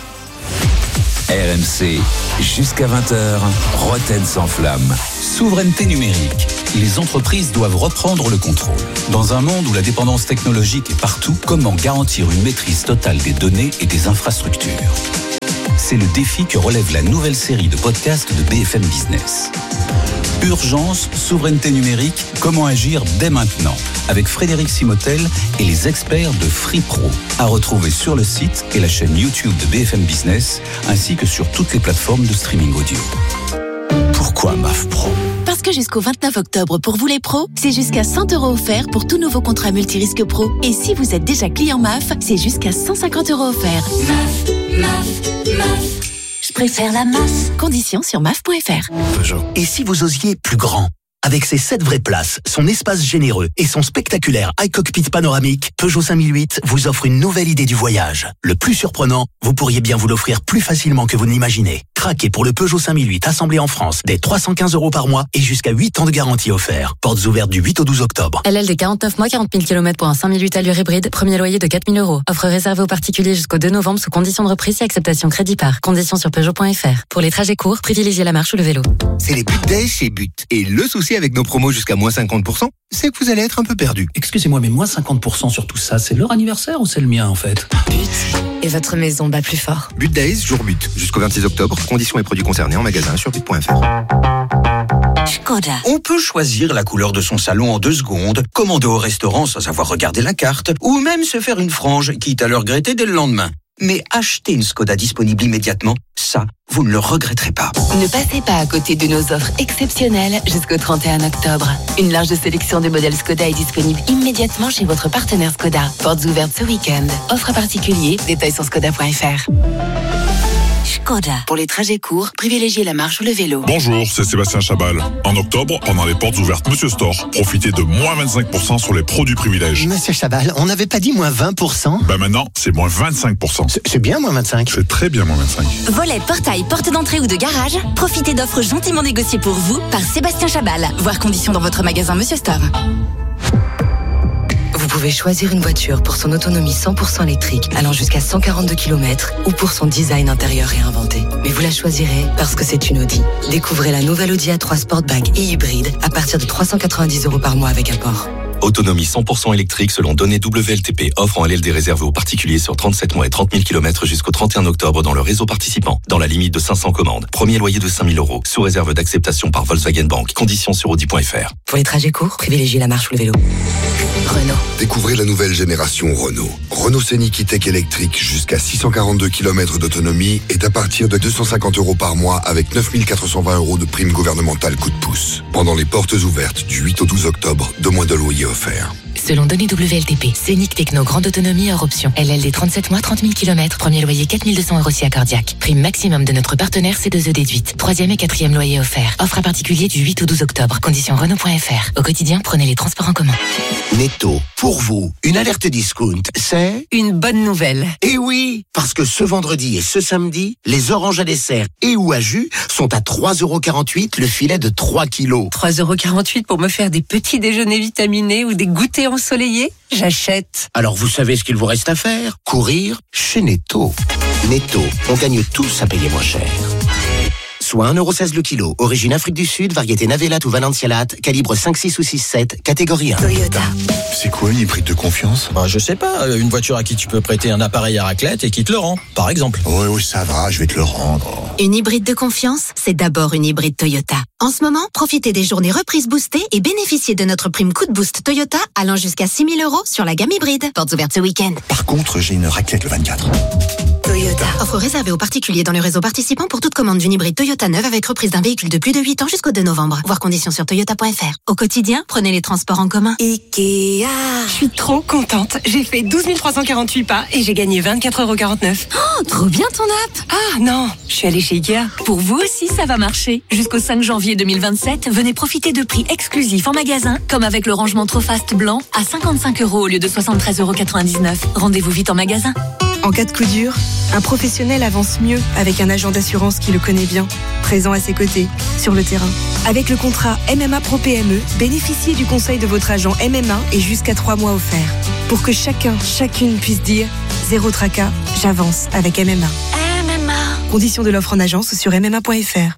R M C, jusqu'à vingt heures, Rotten sans flamme. Souveraineté numérique. Les entreprises doivent reprendre le contrôle. Dans un monde où la dépendance technologique est partout, comment garantir une maîtrise totale des données et des infrastructures ? C'est le défi que relève la nouvelle série de podcasts de B F M Business. Urgence, souveraineté numérique, comment agir dès maintenant, avec Frédéric Simotel et les experts de FreePro, à retrouver sur le site et la chaîne YouTube de B F M Business, ainsi que sur toutes les plateformes de streaming audio. Pourquoi M A F Pro ? Parce que jusqu'au vingt-neuf octobre, pour vous les pros, c'est jusqu'à cent euros offerts pour tout nouveau contrat multirisque pro. Et si vous êtes déjà client M A F, c'est jusqu'à cent cinquante euros offerts. M A F, M A F, M A F. Je préfère la M A F. Conditions sur M A F point F R. Peugeot. Et si vous osiez plus grand ? Avec ses sept vraies places, son espace généreux et son spectaculaire iCockpit panoramique, Peugeot cinq mille huit vous offre une nouvelle idée du voyage. Le plus surprenant, vous pourriez bien vous l'offrir plus facilement que vous ne l'imaginez. Craquez pour le Peugeot cinq mille huit assemblé en France dès trois cent quinze euros par mois et jusqu'à huit ans de garantie offert. Portes ouvertes du huit au douze octobre. L L D quarante-neuf mois, quarante mille kilomètres pour un cinq mille huit allure hybride. Premier loyer de quatre mille euros. Offre réservée aux particuliers jusqu'au deux novembre sous conditions de reprise et acceptation crédit par. Conditions sur Peugeot point F R. Pour les trajets courts, privilégiez la marche ou le vélo. C'est les But Days chez But. Et le souci avec nos promos jusqu'à moins cinquante pour cent, c'est que vous allez être un peu perdu. Excusez-moi, mais moins cinquante pour cent sur tout ça, c'est leur anniversaire ou c'est le mien en fait ? But. Et votre maison bat plus fort. But Days, jour but. Jusqu'au vingt-six octobre. Conditions et produits concernés en magasin sur but point F R. Skoda. On peut choisir la couleur de son salon en deux secondes, commander au restaurant sans avoir regardé la carte, ou même se faire une frange, quitte à le regretter dès le lendemain. Mais acheter une Skoda disponible immédiatement, ça, vous ne le regretterez pas. Ne passez pas à côté de nos offres exceptionnelles jusqu'au trente et un octobre. Une large sélection de modèles Skoda est disponible immédiatement chez votre partenaire Skoda. Portes ouvertes ce week-end. Offre particulier, détails sur skoda point F R. Skoda. Pour les trajets courts, privilégiez la marche ou le vélo. Bonjour, c'est Sébastien Chabal. En octobre, pendant les portes ouvertes Monsieur Store, profitez de moins vingt-cinq pour cent sur les produits privilèges. Monsieur Chabal, on n'avait pas dit moins vingt pour cent ? Ben maintenant, c'est moins vingt-cinq pour cent. C'est, c'est bien moins vingt-cinq. C'est très bien moins vingt-cinq. Volet, portail, porte d'entrée ou de garage, profitez d'offres gentiment négociées pour vous par Sébastien Chabal. Voir conditions dans votre magasin Monsieur Store. Vous pouvez choisir une voiture pour son autonomie cent pour cent électrique allant jusqu'à cent quarante-deux kilomètres ou pour son design intérieur réinventé. Mais vous la choisirez parce que c'est une Audi. Découvrez la nouvelle Audi A trois Sportback et hybride à partir de trois cent quatre-vingt-dix euros par mois avec apport. Autonomie cent pour cent électrique selon données W L T P. Offre en L L D réservée aux particuliers sur trente-sept mois et trente mille kilomètres jusqu'au trente et un octobre dans le réseau participant. Dans la limite de cinq cents commandes. Premier loyer de cinq mille euros. Sous réserve d'acceptation par Volkswagen Bank. Conditions sur audi point F R. Pour les trajets courts, privilégiez la marche ou le vélo. Renault. Découvrez la nouvelle génération Renault. Renault Scénic E-Tech électrique jusqu'à six cent quarante-deux kilomètres d'autonomie est à partir de deux cent cinquante euros par mois avec neuf mille quatre cent vingt euros de prime gouvernementale coup de pouce. Pendant les portes ouvertes du huit au douze octobre, deux mois de loyer offerts. Selon données W L T P, Scénic Techno grande autonomie hors option. L L D trente-sept mois, trente mille kilomètres. Premier loyer quatre mille deux cents euros si accordiaque. Prime maximum de notre partenaire C deux E déduite. Troisième et quatrième loyer offert. Offre à particulier du huit au douze octobre. Conditions Renault point F R. Au quotidien, prenez les transports en commun. Netto, pour vous, une alerte discount, c'est une bonne nouvelle. Eh oui, parce que ce vendredi et ce samedi, les oranges à dessert et ou à jus sont à trois euros quarante-huit le filet de trois kilos. trois euros quarante-huit pour me faire des petits déjeuners vitaminés ou des goûters ensoleillés? J'achète. Alors vous savez ce qu'il vous reste à faire? Courir chez Netto. Netto, on gagne tous à payer moins cher. Soit un euro seize le kilo, origine Afrique du Sud, variété Navelat ou Valencialat, calibre cinq, six ou six, sept, catégorie un. Toyota. C'est quoi une hybride de confiance? Bah, je sais pas, une voiture à qui tu peux prêter un appareil à raclette et qui te le rend, par exemple. Oui, oui, ça va, je vais te le rendre. Une hybride de confiance, c'est d'abord une hybride Toyota. En ce moment, profitez des journées reprises boostées et bénéficiez de notre prime coup de boost Toyota allant jusqu'à six mille euros sur la gamme hybride. Portes ouvertes ce week-end. Par contre, j'ai une raclette le vingt-quatre. Toyota. Offre réservée aux particuliers dans le réseau participant pour toute commande d'une hybride Toyota neuve avec reprise d'un véhicule de plus de huit ans jusqu'au deux novembre. Voir conditions sur toyota point f r. Au quotidien, prenez les transports en commun. Ikea. Je suis trop contente. J'ai fait douze mille trois cent quarante-huit pas et j'ai gagné vingt-quatre euros quarante-neuf. Oh, trop bien ton app. Ah non, je suis allée chez Ikea. Pour vous aussi, ça va marcher. Jusqu'au cinq janvier deux mille vingt-sept, venez profiter de prix exclusifs en magasin, comme avec le rangement Trofast blanc à cinquante-cinq euros au lieu de soixante-treize euros quatre-vingt-dix-neuf. Rendez-vous vite en magasin. En cas de coup dur, un professionnel avance mieux avec un agent d'assurance qui le connaît bien, présent à ses côtés, sur le terrain. Avec le contrat M M A Pro P M E, bénéficiez du conseil de votre agent M M A et jusqu'à trois mois offerts. Pour que chacun, chacune puisse dire « Zéro tracas, j'avance avec M M A ». M M A. Conditions de l'offre en agence sur m m a point f r.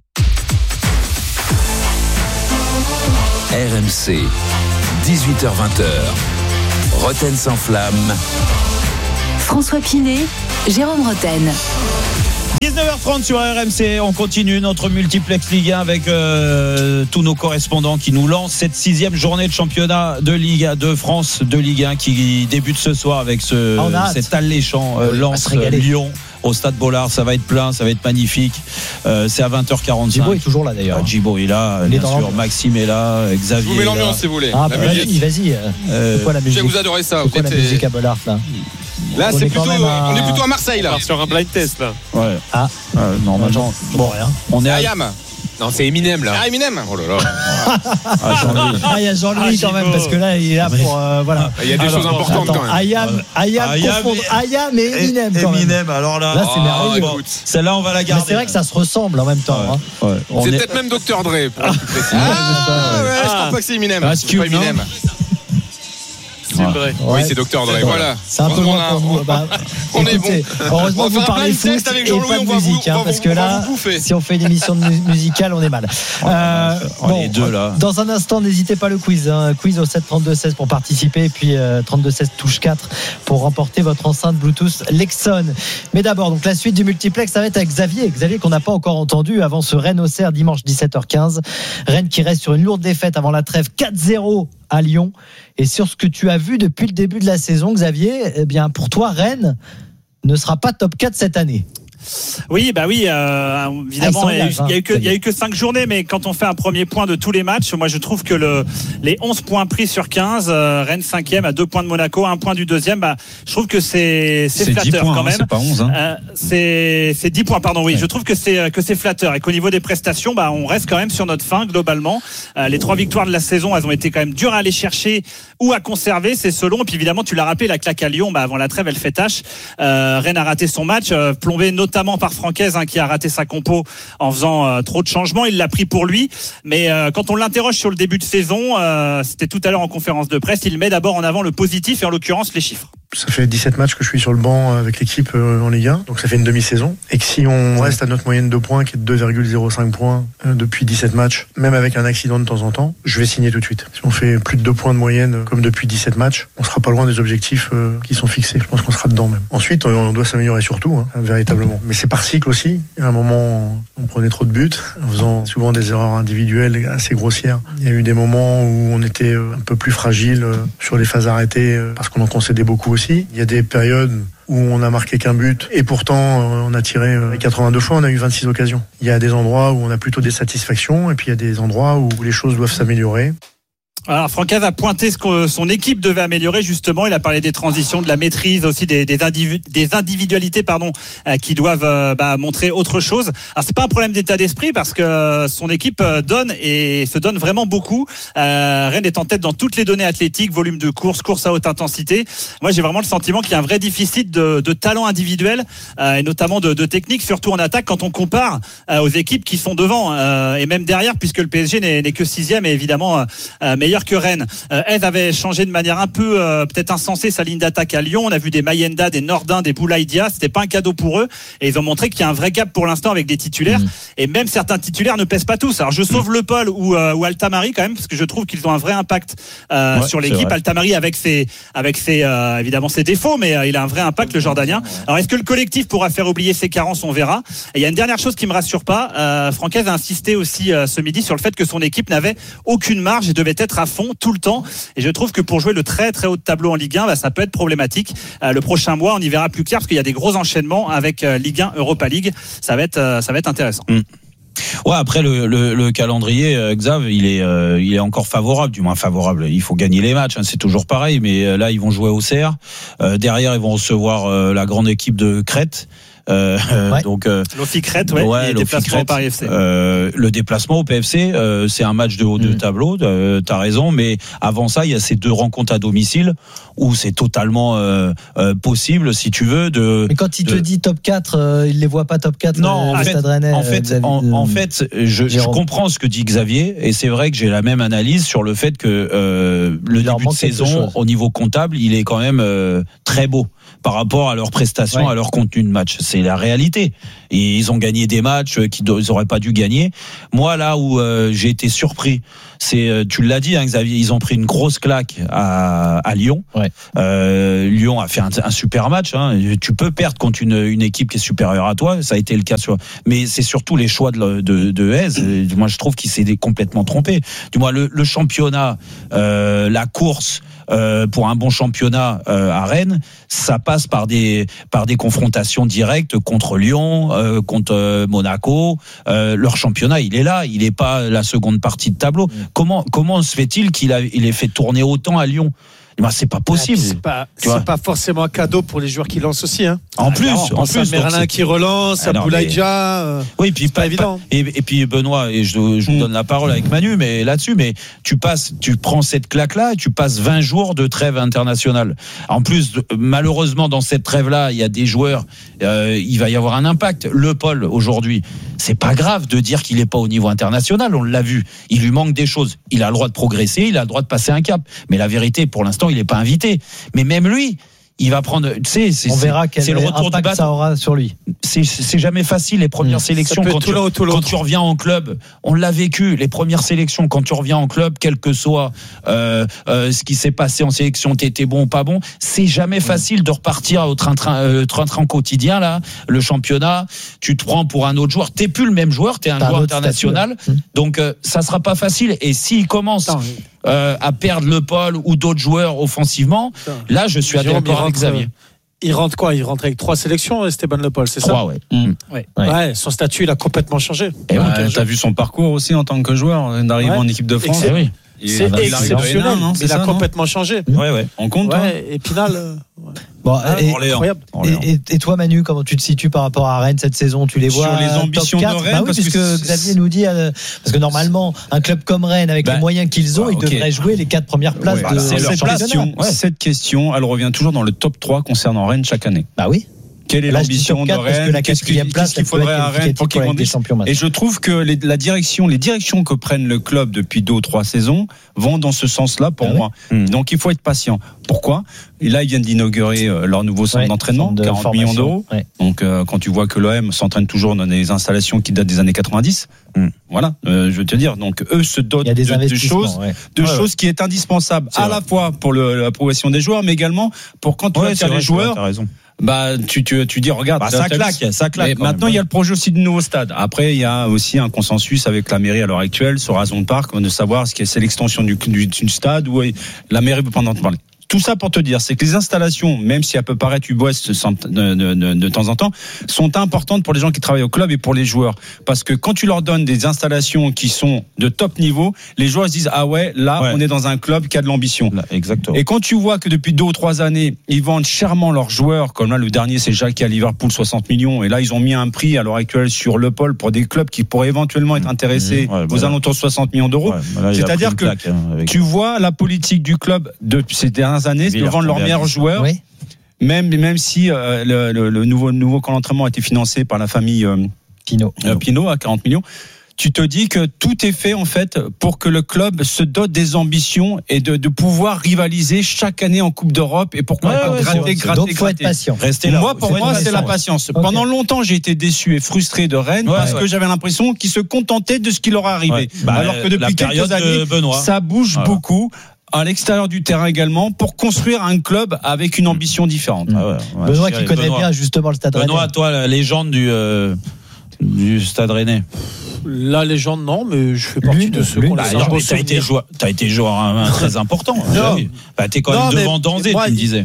R M C, dix-huit heures vingt. Roten sans flamme. François Pinet, Jérôme Roten. dix-neuf heures trente sur R M C, on continue notre multiplex Ligue un avec euh, tous nos correspondants qui nous lancent cette sixième journée de championnat de Ligue un, de France de Ligue un qui débute ce soir avec ce, ah, cet alléchant euh, Lens-Lyon au Stade Bollard. Ça va être plein, ça va être magnifique. Euh, c'est à vingt heures quarante-cinq. Djibo est toujours là d'ailleurs. Ah, Djibo est là, il bien est sûr. Maxime est là, Xavier. Je vous mets l'ambiance si vous voulez. Ah, bah, vas-y, vas-y. Euh, c'est quoi la musique? Je vous adorez ça. C'est quoi vous la êtes... musique à Bollard là? Là, on c'est est plutôt, à... on est plutôt à Marseille là. Sur un blind test là. Ouais. Ah. Euh, normalement. Bon rien. On est à Ayam. Non, c'est Eminem là. Ah, Eminem. Oh là là. Ah, Jean-Louis. Ah, il y a Jean-Louis Ah, quand même parce que là il est là pour euh, voilà. Il y a des alors, choses importantes attends, quand même. Ayam, Ayam, Ayam confondre et- Ayam et Eminem quand même. Eminem, alors là. Là c'est Oh, merveilleux. Bon, celle-là, on va la Mais garder. c'est vrai que ça se ressemble en même temps. Ouais. Hein. Ouais. On C'est est- peut-être même docteur Dre. Pour être plus précis. Ah, Ah, ouais, je Ah. crois pas que c'est Eminem. Ah, C'est pas Cube, non Eminem. C'est vrai. Oui, Ouais. c'est docteur Dre. Ouais. Voilà. C'est un peu Heureusement, moins pour on a- nous. Bah, on est écoutez, bon. heureusement On que va vous faire un parlez blind foot test avec et Jean-Louis, pas de on va vous- musique, on hein, va parce vous- que on va là, vous bouffer. si on fait une émission de mu- musicale, on est mal. Euh, Oh, les deux, là. Dans un instant, n'hésitez pas le quiz. Hein. Quiz au sept trente-deux seize pour participer, et puis euh, trente-deux seize touche quatre pour remporter votre enceinte Bluetooth Lexon. Mais d'abord, donc la suite du multiplex, ça va être avec Xavier. Xavier qu'on n'a pas encore entendu avant ce Rennes-Auxerre dimanche dix-sept heures quinze. Rennes qui reste sur une lourde défaite avant la trêve quatre zéro à Lyon. Et sur ce que tu as vu depuis le début de la saison, Xavier, eh bien pour toi, Rennes ne sera pas top quatre cette année. Oui, bah oui, euh, évidemment, Ah, il n'y a, eu- hein, il y a eu que- il y a eu que cinq journées, mais quand on fait un premier point de tous les matchs, moi je trouve que le, les onze points pris sur quinze, euh, Rennes cinquième à deux points de Monaco, un point du deuxième, bah, je trouve que c'est, c'est, C'est dix flatteur points, quand hein, même. c'est pas onze. Hein. Euh, c'est, c'est dix points, pardon, oui. Ouais. Je trouve que c'est, que c'est flatteur et qu'au niveau des prestations, bah, on reste quand même sur notre fin globalement. Euh, les trois victoires de la saison, elles ont été quand même dures à aller chercher ou à conserver, c'est selon. Et puis évidemment, tu l'as rappelé, la claque à Lyon, bah, avant la trêve, elle fait tâche. Euh, Rennes a raté son match, euh, plombé notamment par Francaise, hein, qui a raté sa compo en faisant euh, trop de changements. Il l'a pris pour lui. Mais euh, quand on l'interroge sur le début de saison, euh, c'était tout à l'heure en conférence de presse, il met d'abord en avant le positif et en l'occurrence les chiffres. Ça fait dix-sept matchs que je suis sur le banc avec l'équipe euh, en Ligue un, donc ça fait une demi-saison. Et que si on reste à notre moyenne de points, qui est de deux virgule zéro cinq points euh, depuis dix-sept matchs, même avec un accident de temps en temps, je vais signer tout de suite. Si on fait plus de deux points de moyenne, euh, comme depuis dix-sept matchs, on sera pas loin des objectifs euh, qui sont fixés. Je pense qu'on sera dedans même. Ensuite, euh, on doit s'améliorer surtout, hein, véritablement. Mais c'est par cycle aussi. À un moment, on prenait trop de buts, en faisant souvent des erreurs individuelles assez grossières. Il y a eu des moments où on était euh, un peu plus fragile euh, sur les phases arrêtées, euh, parce qu'on en concédait beaucoup aussi. Il y a des périodes où on a marqué qu'un but et pourtant euh, on a tiré euh, quatre-vingt-deux fois, on a eu vingt-six occasions. Il y a des endroits où on a plutôt des satisfactions et puis il y a des endroits où les choses doivent s'améliorer. Alors Francaise a pointé ce que son équipe devait améliorer justement. Il a parlé des transitions, de la maîtrise, aussi des, des, individu- des individualités pardon, euh, qui doivent euh, bah, montrer autre chose. Alors c'est pas un problème d'état d'esprit parce que son équipe euh, donne et se donne vraiment beaucoup. Euh, Rennes est en tête dans toutes les données athlétiques, volume de course, course à haute intensité. Moi j'ai vraiment le sentiment qu'il y a un vrai déficit de, de talent individuel euh, et notamment de, de technique, surtout en attaque quand on compare euh, aux équipes qui sont devant euh, et même derrière puisque le P S G n'est, n'est que sixième et évidemment euh, meilleur que Rennes. Euh, Aise avait changé de manière un peu euh, peut-être insensée sa ligne d'attaque à Lyon. On a vu des Mayenda, des Nordin, des Boulaïdia. C'était pas un cadeau pour eux et ils ont montré qu'il y a un vrai gap pour l'instant avec des titulaires mmh. et même certains titulaires ne pèsent pas tous. Alors je sauve mmh. Le Paul ou, euh, ou Altamari quand même parce que je trouve qu'ils ont un vrai impact euh, ouais, sur l'équipe. Altamari avec ses avec ses euh, évidemment ses défauts mais euh, il a un vrai impact le Jordanien. Alors est-ce que le collectif pourra faire oublier ses carences? On verra. Et il y a une dernière chose qui me rassure pas. Euh, Francaise a insisté aussi euh, ce midi sur le fait que son équipe n'avait aucune marge et devait être à fond tout le temps. Et je trouve que pour jouer le très très haut de tableau en Ligue un, bah, ça peut être problématique. Euh, le prochain mois, on y verra plus clair parce qu'il y a des gros enchaînements avec euh, Ligue un, Europa League. Ça va être, euh, ça va être intéressant. Mmh. Ouais, après le, le, le calendrier, euh, Xav, il est, euh, il est encore favorable, du moins favorable. Il faut gagner les matchs, hein, c'est toujours pareil. Mais euh, là, ils vont jouer au Auxerre. Euh, derrière, ils vont recevoir euh, la grande équipe de Crète. Euh, ouais. Donc euh, l'O F I Crète, ouais, ouais, et le déplacement au Paris F C. Euh, le déplacement au P F C, euh, c'est un match de haut de mmh. tableau. Euh, t'as raison, mais avant ça, il y a ces deux rencontres à domicile où c'est totalement euh, euh, possible, si tu veux. De. Mais quand il de... te dit top quatre, euh, il les voit pas top quatre. Non, euh, en, fait, Rennais, en fait, en, en fait, je, je comprends ce que dit Xavier, et c'est vrai que j'ai la même analyse sur le fait que euh, le il début de saison, au niveau comptable, il est quand même euh, très beau par rapport à leurs prestations, ouais. à leur contenu de match. C'est la réalité. Et ils ont gagné des matchs qu'ils n'auraient pas dû gagner. Moi, là où euh, j'ai été surpris, c'est, tu l'as dit, hein, Xavier, ils ont pris une grosse claque à, à Lyon. Ouais. Euh, Lyon a fait un, un super match. Hein. Tu peux perdre contre une, une équipe qui est supérieure à toi. Ça a été le cas sur. Mais c'est surtout les choix de, de, de Hez. Moi, je trouve qu'il s'est complètement trompé. Du moins, le, le championnat, euh, la course. Euh, pour un bon championnat euh, à Rennes, ça passe par des par des confrontations directes contre Lyon, euh, contre euh, Monaco. Euh, leur championnat, il est là, il n'est pas la seconde partie de tableau. Mmh. Comment comment se fait-il qu'il a il ait fait tourner autant à Lyon? Ben, c'est pas possible. C'est pas, c'est pas forcément un cadeau pour les joueurs qui lancent aussi. Hein. En plus, Alors, en plus, Merlin qui relance, à Boulaïdja. Euh, oui, puis pas, pas évident. Et, et puis Benoît, et je, je vous donne la parole avec Manu, mais là-dessus, mais tu passes, tu prends cette claque-là, et tu passes vingt jours de trêve internationale. En plus, malheureusement, dans cette trêve-là, il y a des joueurs, euh, il va y avoir un impact. Le Paul aujourd'hui, c'est pas grave de dire qu'il est pas au niveau international. On l'a vu, il lui manque des choses. Il a le droit de progresser, il a le droit de passer un cap. Mais la vérité, pour l'instant, il n'est pas invité. Mais même lui, il va prendre. Tu sais, c'est, on verra quel c'est le retour impact du ça aura sur lui. C'est, c'est jamais facile les premières mmh. sélections quand, tu, quand tu reviens en club. On l'a vécu les premières sélections quand tu reviens en club, quel que soit euh, euh, ce qui s'est passé en sélection, t'étais bon ou pas bon. C'est jamais mmh. facile de repartir au train-train, euh, train-train quotidien là. Le championnat, tu te prends pour un autre joueur. T'es plus le même joueur, t'es un T'as joueur un international. Statut, mmh. Donc euh, ça sera pas facile. Et s'il commence. Attends, Euh, à perdre Le Paul ou d'autres joueurs offensivement, là je suis d'accord avec Xavier. Il rentre quoi? Il rentre avec trois sélections, Esteban Le Paul, c'est ça? Trois, ouais. Mmh. Ouais. Ouais. ouais. Son statut, il a complètement changé. Et ouais, ouais, t'as vu son parcours aussi en tant que joueur d'arriver ouais. en équipe de France. Excellent. C'est exceptionnel, non c'est il a ça, complètement non changé. Ouais, ouais. On compte. Ouais. Et Pinal. Euh, ouais. Bon, ah, et, incroyable. Et, et toi, Manu, comment tu te situes par rapport à Rennes cette saison? Tu les vois sur les ambitions top quatre de Rennes, bah oui, parce puisque que Xavier nous dit euh, parce que normalement, un club comme Rennes, avec bah, les moyens qu'ils ont, bah, okay. ils devraient jouer les quatre premières places. Ouais, de, c'est de cette question. Ouais. Cette question, elle revient toujours dans le top trois concernant Rennes chaque année. Bah oui. Quelle est Là, l'ambition de Rennes? Qu'est-ce qu'il, qu'est-ce qu'il faudrait à Rennes pour qu'ils grandissent? Et je trouve que les, la direction, les directions que prennent le club depuis deux ou trois saisons vont dans ce sens-là pour ah moi. Oui. Donc il faut être patient. Pourquoi? Et là, ils viennent d'inaugurer euh, leur nouveau centre ouais, d'entraînement, de quarante millions d'euros. Ouais. Donc euh, quand tu vois que l'O M s'entraîne toujours dans des installations qui datent des années quatre-vingt-dix, mm. voilà, euh, je veux te dire. Donc eux se dotent de, de choses, ouais. de ouais, choses ouais. qui est indispensable c'est à vrai. La fois pour le, la progression des joueurs, mais également pour quand tu ouais, vas faire les joueurs. T'as raison. Bah, tu, tu, tu dis, regarde, bah, ça claque, ça claque. Maintenant, il y a le projet aussi du nouveau stade. Après, il y a aussi un consensus avec la mairie à l'heure actuelle sur Razon Park de savoir ce que c'est l'extension du, du, du stade où la mairie peut pas en parler. Tout ça pour te dire, c'est que les installations, même si elles peuvent paraître ubuesques de, de, de, de temps en temps, sont importantes pour les gens qui travaillent au club et pour les joueurs. Parce que quand tu leur donnes des installations qui sont de top niveau, les joueurs se disent, ah ouais, là, ouais. on est dans un club qui a de l'ambition. Là, exactement. Et quand tu vois que depuis deux ou trois années, ils vendent chèrement leurs joueurs, comme là, le dernier, c'est Jacques à Liverpool, soixante millions, et là, ils ont mis un prix à l'heure actuelle sur Le Paul pour des clubs qui pourraient éventuellement être intéressés mmh, ouais, bah aux là. alentours de soixante millions d'euros. Ouais, là, c'est-à-dire que plaque, hein, avec... tu vois la politique du club de ces dernières années, de vendre leurs meilleurs joueurs, oui. même, même si euh, le, le, le nouveau, nouveau camp d'entraînement a été financé par la famille euh, Pinot. Euh, Pinot à quarante millions. Tu te dis que tout est fait en fait pour que le club se dote des ambitions et de, de pouvoir rivaliser chaque année en Coupe d'Europe et pourquoi ouais, pas ouais, gratter, gratter, donc faut gratter. Être patient. Restez là. Moi, pour moi, c'est la patience. Okay. Pendant longtemps, j'ai été déçu et frustré de Rennes ouais, parce ouais. que j'avais l'impression qu'ils se contentaient de ce qui leur arrivait. Ouais. Bah, alors que depuis quelques années, ça bouge voilà. beaucoup. À l'extérieur du terrain également, pour construire un club avec une ambition différente. Ah ouais, ouais, Benoît qui connaît Benoît. bien justement le stade Rennais. Benoît, toi, la légende du, euh, du Stade Rennais? La légende, non, mais je fais partie Lui, de ceux lui, qu'on bah, laisse alors, un beau T'as été souvenir. joueur, t'as été joueur hein, très important. Non. Bah, t'es quand Non, même mais devant Danzé, moi, tu me il- disais.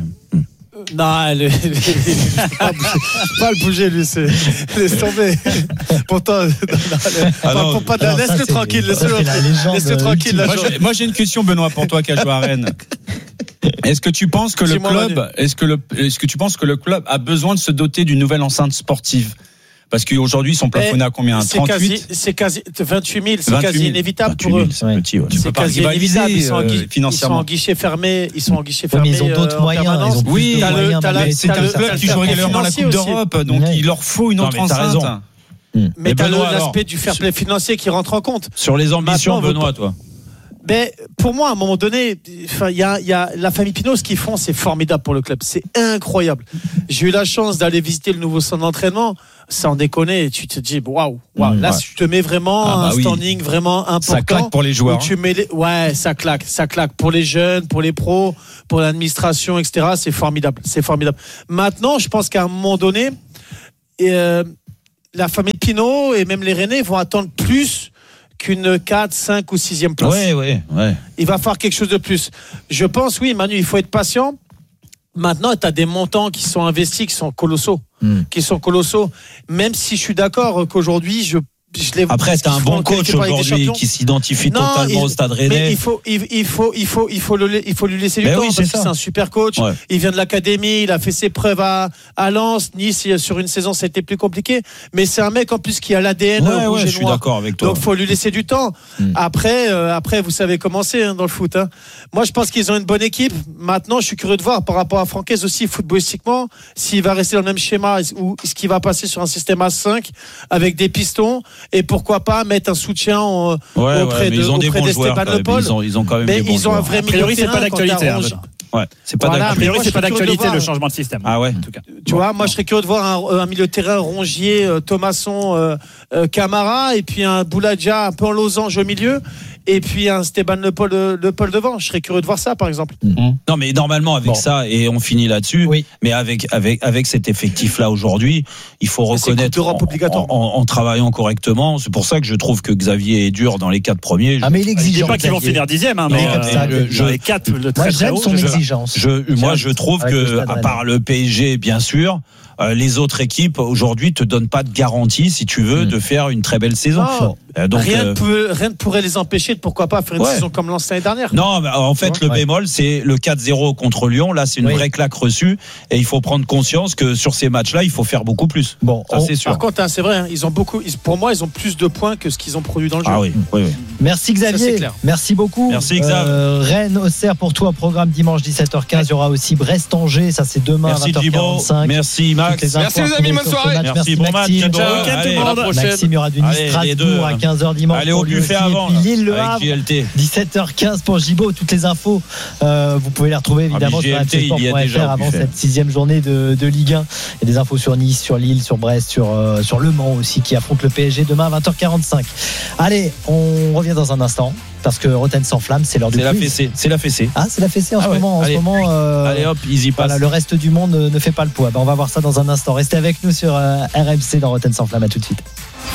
Non, elle est- je peux pas, bouger- pas le bouger, lui, c'est. Laisse tomber. Pourtant, non, non, Ah non, pour pas de- alors ça, laisse-le c'est- tranquille, ça, laisse-le c'est la légende laisse-le tranquille. ultime. la Moi, journée. j'ai- moi, j'ai une question, Benoît, pour toi qui as joué à Rennes. Est-ce que tu penses que le Dis-moi, club, Manu. est-ce que le, est-ce que tu penses que le club a besoin de se doter d'une nouvelle enceinte sportive? Parce qu'aujourd'hui, ils sont plafonnés à combien? C'est quasi, trente-huit c'est quasi vingt-huit mille, c'est vingt-huit quasi mille. inévitable vingt-huit pour eux. mille, c'est petit, ouais. Tu peux C'est pas quasi rivaliser inévitable. Ils sont en, euh, gui- ils sont financièrement. en guichet fermé. Ils sont en guichet Oui, fermé. mais ils ont d'autres euh, en moyens, permanence. ils ont plus Oui, de T'as le- moyens. t'as la- mais c'est t'as un le- club t'as qui le joue fair play régulièrement la financier Coupe aussi. d'Europe, donc Ouais. il leur faut une Non, autre mais t'as enceinte. raison. Mais Mais t'as Benoît, alors, l'aspect du fair play financier qui rentre en compte. Sur les ambitions, Maintenant, Benoît, vous- toi. Ben, pour moi, à un moment donné, enfin, il y a, il y a la famille Pinot, ce qu'ils font, c'est formidable pour le club. C'est incroyable. J'ai eu la chance d'aller visiter le nouveau centre d'entraînement. Sans déconner, tu te dis, waouh, waouh. Mmh, Là, ouais. tu te mets vraiment Ah bah un oui. standing vraiment important. Ça claque pour les joueurs. où tu mets les- Ouais, ça claque, ça claque pour les jeunes, pour les pros, pour l'administration, et cetera. C'est formidable, c'est formidable. Maintenant, je pense qu'à un moment donné, euh, la famille Pinot et même les Rennais vont attendre plus qu'une quatre, cinq ou sixième place. Ouais, ouais, ouais. Il va falloir quelque chose de plus. Je pense, oui, Manu, il faut être patient. Maintenant, tu as des montants qui sont investis, qui sont colossaux. Mm. Qui sont colossaux. Même si je suis d'accord qu'aujourd'hui, je, je les Après, t'as un bon coach aujourd'hui qui s'identifie Non, totalement il- au Stade Mais Rennais. il faut, il, il faut, il faut, il faut, le, il faut lui laisser du Ben temps oui, parce c'est que ça. c'est un super coach. Ouais. Il vient de l'académie, il a fait ses preuves à, à Lens, Nice. Sur une saison, c'était plus compliqué. Mais c'est un mec en plus qui a l'A D N Ouais, rouge ouais, et je suis noir. d'accord avec toi. Donc, faut lui laisser du temps. Mm. Après, euh, après, vous savez comment c'est hein, dans le foot. Hein. Moi, je pense qu'ils ont une bonne équipe. Maintenant, je suis curieux de voir par rapport à Francaise aussi, footballistiquement, s'il va rester dans le même schéma ou ce qu'il va passer sur un système à cinq avec des pistons et pourquoi pas mettre un soutien en, Ouais, auprès ouais, mais de ils ont des auprès bons joueurs. d'Esteban quand même. Le Paul. Ils ont, ils ont quand même Mais des bons ils ont un joueurs. vrai A milieu priori, de c'est terrain pas quand t'as d'actualité. hein, Rongi- Benoît. Ouais, c'est pas Voilà, d'accord. A priori, moi, c'est je pas serais curieux de d'actualité voir. le changement de système. Ah ouais. En tout cas. Tu vois, moi je serais curieux de voir un, un milieu de terrain Rongier, euh, Thomasson, euh, euh, Camara, et puis un Bouladia un peu en losange au milieu, et puis un Esteban Le Paul, euh, Le Paul devant. Je serais curieux de voir ça, par exemple. Non, mais normalement, avec Bon. ça, et on finit là-dessus, Oui. mais avec, avec, avec cet effectif-là aujourd'hui, il faut Mais c'est reconnaître Coupe d'Europe en, obligatoire. en- en travaillant correctement. C'est pour ça que je trouve que Xavier est dur dans les quatre premiers. Ah, mais il est Je dis exigeant. pas qu'ils vont Xavier. finir dixième, hein, Il mais est comme ça, euh, Xavier. je- les quatre, le Moi, très très j'aime haut. son je- exigence. Je, moi, je trouve Avec le que, Stade à Rennais. part le P S G, bien sûr, euh, les autres équipes aujourd'hui te donnent pas de garantie, si tu veux, Mm. de faire une très belle saison. Non. Euh, donc, rien, euh, ne peut- rien ne pourrait les empêcher de pourquoi pas faire une Ouais. saison comme Lens l'année dernière. non, mais en fait, le Ouais. bémol, c'est le quatre zéro contre Lyon. Là, c'est une Oui. vraie claque reçue. Et il faut prendre conscience que sur ces matchs-là, il faut faire beaucoup plus. Bon, Ça, on- c'est sûr. Par contre, hein, c'est vrai, hein, ils ont beaucoup. ils- pour moi, ils ont plus de points que ce qu'ils ont produit dans le jeu. Ah oui, oui, oui. Merci Ça, Xavier, c'est clair. merci beaucoup. Merci, Xav. Euh, Rennes, Auxerre pour toi, programme dimanche dix-sept heures quinze. Il y aura aussi Brest-Angers, ça c'est demain Merci à vingt heures Thibaut. quarante-cinq. Merci Max. Toutes les infos Merci, les à amis, trouver bonne sur ce soirée. match. Merci, bon match. Maxime. Ciao, ciao. Bon week-end, tout Allez, le à la monde. prochaine. Maxime, il y aura du Nice Allez, les Strasbourg deux, à hein. quinze heures dimanche. Allez pour au lui buffet aussi. avant. Et puis Lille, Le Avec Havre, J L T. dix-sept heures quinze pour Gibo. Toutes les infos, euh, vous pouvez les retrouver évidemment Ah, mais sur J L T, il y a rmcsport point déjà f r au avant buffet. cette sixième journée de, de Ligue un. Il y a des infos sur Nice, sur Lille, sur Brest, sur, euh, sur Le Mans aussi qui affronte le P S G demain à vingt heures quarante-cinq. Allez, on revient dans un instant parce que Rotten sans flamme, c'est l'heure du C'est la quiz. fessée. C'est la fessée. Ah, c'est la fessée en Ah ce ouais. moment. En Allez. ce moment euh, Allez hop, easy pass. voilà, le reste du monde ne, ne fait pas le poids. Ben, on va voir ça dans un instant. Restez avec nous sur euh, R M C dans Rotten sans flamme. À tout de suite.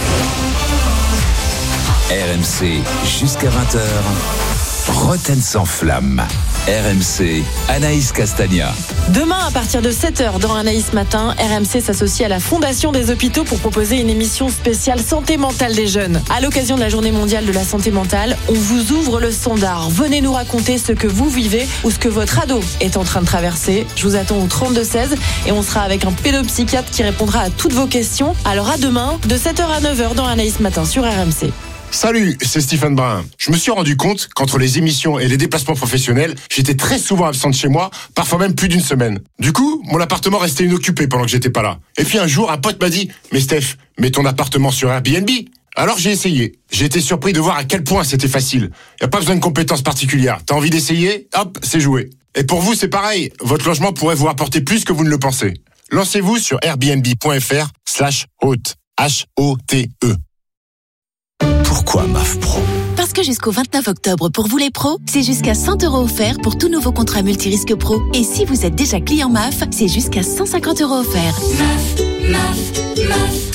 R M C jusqu'à vingt heures. Rotten sans flamme. R M C, Anaïs Castagna. Demain, à partir de sept heures dans Anaïs Matin, R M C s'associe à la Fondation des Hôpitaux pour proposer une émission spéciale santé mentale des jeunes. À l'occasion de la Journée mondiale de la santé mentale, on vous ouvre le standard. Venez nous raconter ce que vous vivez ou ce que votre ado est en train de traverser. Je vous attends au trente-deux seize et on sera avec un pédopsychiatre qui répondra à toutes vos questions. Alors à demain, de sept heures à neuf heures dans Anaïs Matin sur R M C. Salut, c'est Stephen Brun. Je me suis rendu compte qu'entre les émissions et les déplacements professionnels, j'étais très souvent absent de chez moi, parfois même plus d'une semaine. Du coup, mon appartement restait inoccupé pendant que j'étais pas là. Et puis un jour, un pote m'a dit « Mais Steph, mets ton appartement sur Airbnb !» Alors j'ai essayé. J'ai été surpris de voir à quel point c'était facile. Y a pas besoin de compétences particulières. T'as envie d'essayer ? Hop, c'est joué. Et pour vous, c'est pareil. Votre logement pourrait vous apporter plus que vous ne le pensez. Lancez-vous sur airbnb.fr slash hôte. H O T E. Pourquoi M A F Pro ? Parce que jusqu'au vingt-neuf octobre, pour vous les pros, c'est jusqu'à cent euros offerts pour tout nouveau contrat multirisque pro. Et si vous êtes déjà client M A F, c'est jusqu'à cent cinquante euros offerts. M A F, M A F, M A F.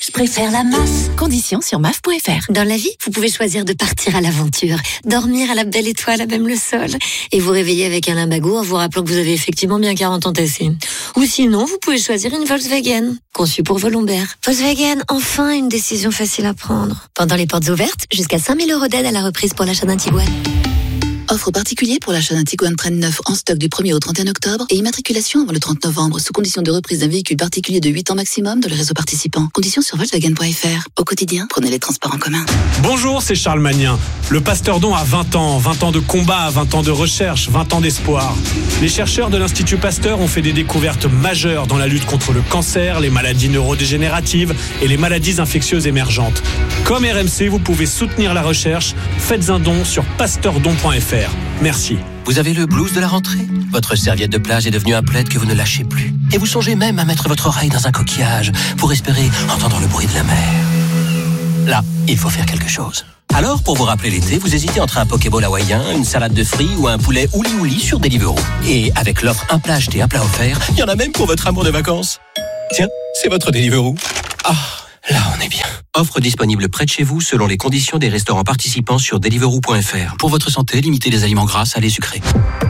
Je préfère la M A F. Conditions sur M A F point F R. Dans la vie, vous pouvez choisir de partir à l'aventure, dormir à la belle étoile à même le sol, et vous réveiller avec un limbago en vous rappelant que vous avez effectivement bien quarante ans tassés. Ou sinon, vous pouvez choisir une Volkswagen, conçue pour vos lombaires. Volkswagen, enfin une décision facile à prendre. Pendant les portes ouvertes, jusqu'à cinq mille euros d'aide à la reprise pour l'achat d'un Tiguan. Offre particulier pour l'achat d'un Tiguan Train neuf en stock du premier au trente et un octobre et immatriculation avant le trente novembre sous condition de reprise d'un véhicule particulier de huit ans maximum dans le réseau participant. Conditions sur Volkswagen point F R. Au quotidien, prenez les transports en commun. Bonjour, c'est Charles Magnin. Le Pasteur Don a vingt ans, vingt ans de combat, vingt ans de recherche, vingt ans d'espoir. Les chercheurs de l'Institut Pasteur ont fait des découvertes majeures dans la lutte contre le cancer, les maladies neurodégénératives et les maladies infectieuses émergentes. Comme R M C, vous pouvez soutenir la recherche. Faites un don sur pasteur don point F R. Merci. Vous avez le blues de la rentrée ? Votre serviette de plage est devenue un plaid que vous ne lâchez plus. Et vous songez même à mettre votre oreille dans un coquillage pour espérer entendre le bruit de la mer. Là, il faut faire quelque chose. Alors, pour vous rappeler l'été, vous hésitez entre un Pokéball hawaïen, une salade de fruits ou un poulet ouli ouli sur Deliveroo. Et avec l'offre un plat acheté, un plat offert, il y en a même pour votre amour de vacances. Tiens, c'est votre Deliveroo. Ah, là on est bien. Offre disponible près de chez vous selon les conditions des restaurants participants sur deliveroo point F R. Pour votre santé, limitez les aliments gras, salés, sucrés.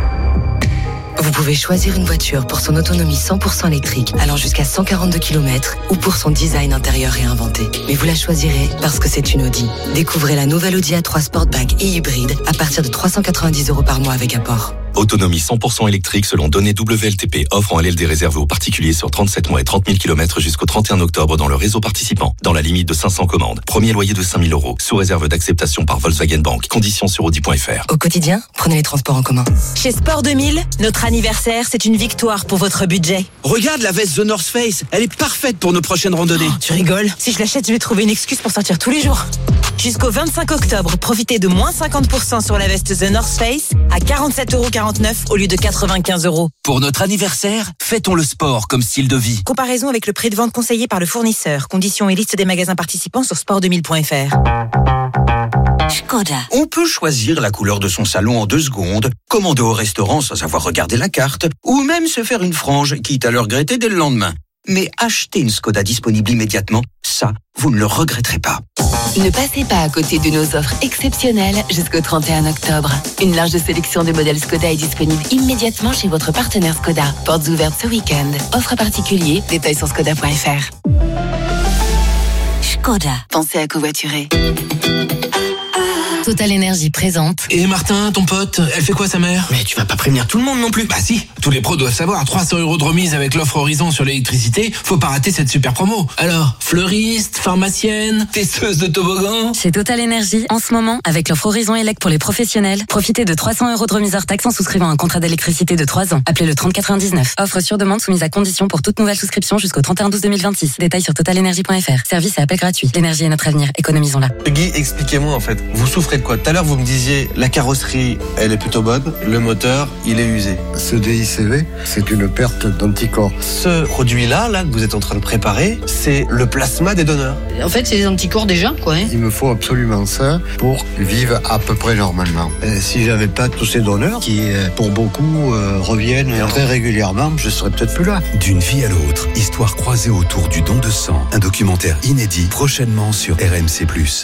Vous pouvez choisir une voiture pour son autonomie cent pour cent électrique allant jusqu'à cent quarante-deux kilomètres ou pour son design intérieur réinventé. Mais vous la choisirez parce que c'est une Audi. Découvrez la nouvelle Audi A trois Sportback et hybride à partir de trois cent quatre-vingt-dix euros par mois avec apport. Autonomie cent pour cent électrique selon données W L T P. Offre en L L D réservée aux particuliers sur trente-sept mois et trente mille kilomètres jusqu'au trente et un octobre dans le réseau participant. Dans la limite de cinq cents commandes. Premier loyer de cinq mille euros. Sous réserve d'acceptation par Volkswagen Bank. Conditions sur audi point F R. Au quotidien, prenez les transports en commun. Chez Sport deux mille, notre anniversaire, c'est une victoire pour votre budget. Regarde la veste The North Face. Elle est parfaite pour nos prochaines randonnées. Oh, tu rigoles. Si je l'achète, je vais trouver une excuse pour sortir tous les jours. Jusqu'au vingt-cinq octobre, profitez de moins cinquante pour cent sur la veste The North Face à quarante-sept euros quarante-neuf au lieu de quatre-vingt-quinze euros. Pour notre anniversaire, fêtons le sport comme style de vie. Comparaison avec le prix de vente conseillé par le fournisseur. Conditions et liste des magasins participants sur sport deux mille point F R. Skoda. On peut choisir la couleur de son salon en deux secondes, commander au restaurant sans avoir regardé la carte, ou même se faire une frange, quitte à le regretter dès le lendemain. Mais acheter une Skoda disponible immédiatement, ça, vous ne le regretterez pas. Ne passez pas à côté de nos offres exceptionnelles jusqu'au trente et un octobre. Une large sélection de modèles Skoda est disponible immédiatement chez votre partenaire Skoda. Portes ouvertes ce week-end. Offre particulier, détails sur skoda point F R. Skoda. Pensez à covoiturer. Total Énergie présente. Et Martin, ton pote, elle fait quoi sa mère? Mais tu vas pas prévenir tout le monde non plus. Bah si, tous les pros doivent savoir. trois cents euros de remise avec l'offre Horizon sur l'électricité. Faut pas rater cette super promo. Alors, fleuriste, pharmacienne, testeuse de toboggan. Chez Total Énergie, en ce moment, avec l'offre Horizon Elec pour les professionnels, profitez de trois cents euros de remise hors taxe en souscrivant un contrat d'électricité de trois ans. Appelez le trente quatre-vingt-dix-neuf. Offre sur demande soumise à condition pour toute nouvelle souscription jusqu'au trente et un douze deux mille vingt-six. Détails sur total énergie point F R. Service et appel gratuit. L'énergie est notre avenir. Économisons-la. Guy, expliquez-moi en fait. Vous souffrez de quoi? Tout à l'heure, vous me disiez la carrosserie, elle est plutôt bonne. Le moteur, il est usé. Ce D I C V, c'est une perte d'anticorps. Ce produit-là, là, que vous êtes en train de préparer, c'est le plasma des donneurs. En fait, c'est des anticorps déjà, quoi. Hein. Il me faut absolument ça pour vivre à peu près normalement. Et si j'avais pas tous ces donneurs, qui pour beaucoup euh, reviennent très régulièrement, je serais peut-être plus là. D'une vie à l'autre, histoire croisée autour du don de sang. Un documentaire inédit prochainement sur R M C plus.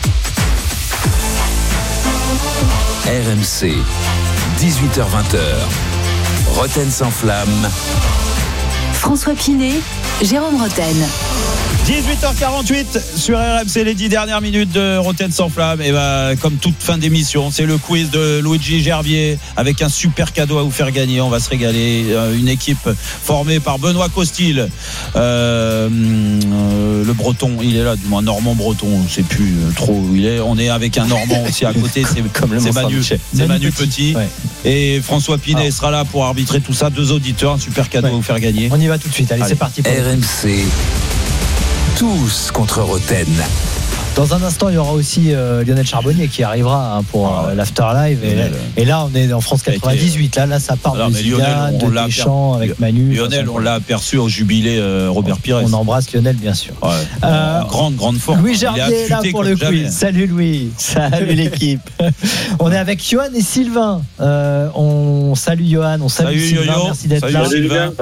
R M C, dix-huit heures vingt. Roten sans flamme. François Pinet, Jérôme Roten. dix-huit heures quarante-huit sur R M C, les dix dernières minutes de Roten sans flamme. Et bah, comme toute fin d'émission, c'est le quiz de Luigi Gerbier avec un super cadeau à vous faire gagner. On va se régaler. Une équipe formée par Benoît Costil, euh, euh, le Breton, il est là, du moins Normand Breton, on ne sait plus trop où il est. On est avec un Normand aussi à côté, c'est, comme c'est Manu, c'est Manu, Manu Petit. Petit. Ouais. Et François Pinet Alors. sera là pour arbitrer tout ça. Deux auditeurs, un super cadeau ouais. à vous faire gagner. On y va tout de suite. Allez, Allez. c'est parti. Pour R M C. Tous contre Roten. Dans un instant, il y aura aussi euh, Lionel Charbonnier qui arrivera hein, pour euh, l'Afterlive. Et, et là, on est en France quatre-vingt-dix-huit. Là, là ça part Alors, de Zidane, de Deschamps avec Manu. Lionel, on l'a aperçu au jubilé euh, Robert Pires. On embrasse Lionel, bien sûr. Ouais. Euh, grande, grande forme. Louis Gerbier est là pour le quiz. Salut Louis. Salut l'équipe. On est avec Johan et Sylvain. Euh, on salue Johan, on salue salut, Sylvain. Yo-yo. Merci d'être salut, là. Sylvain. Salut.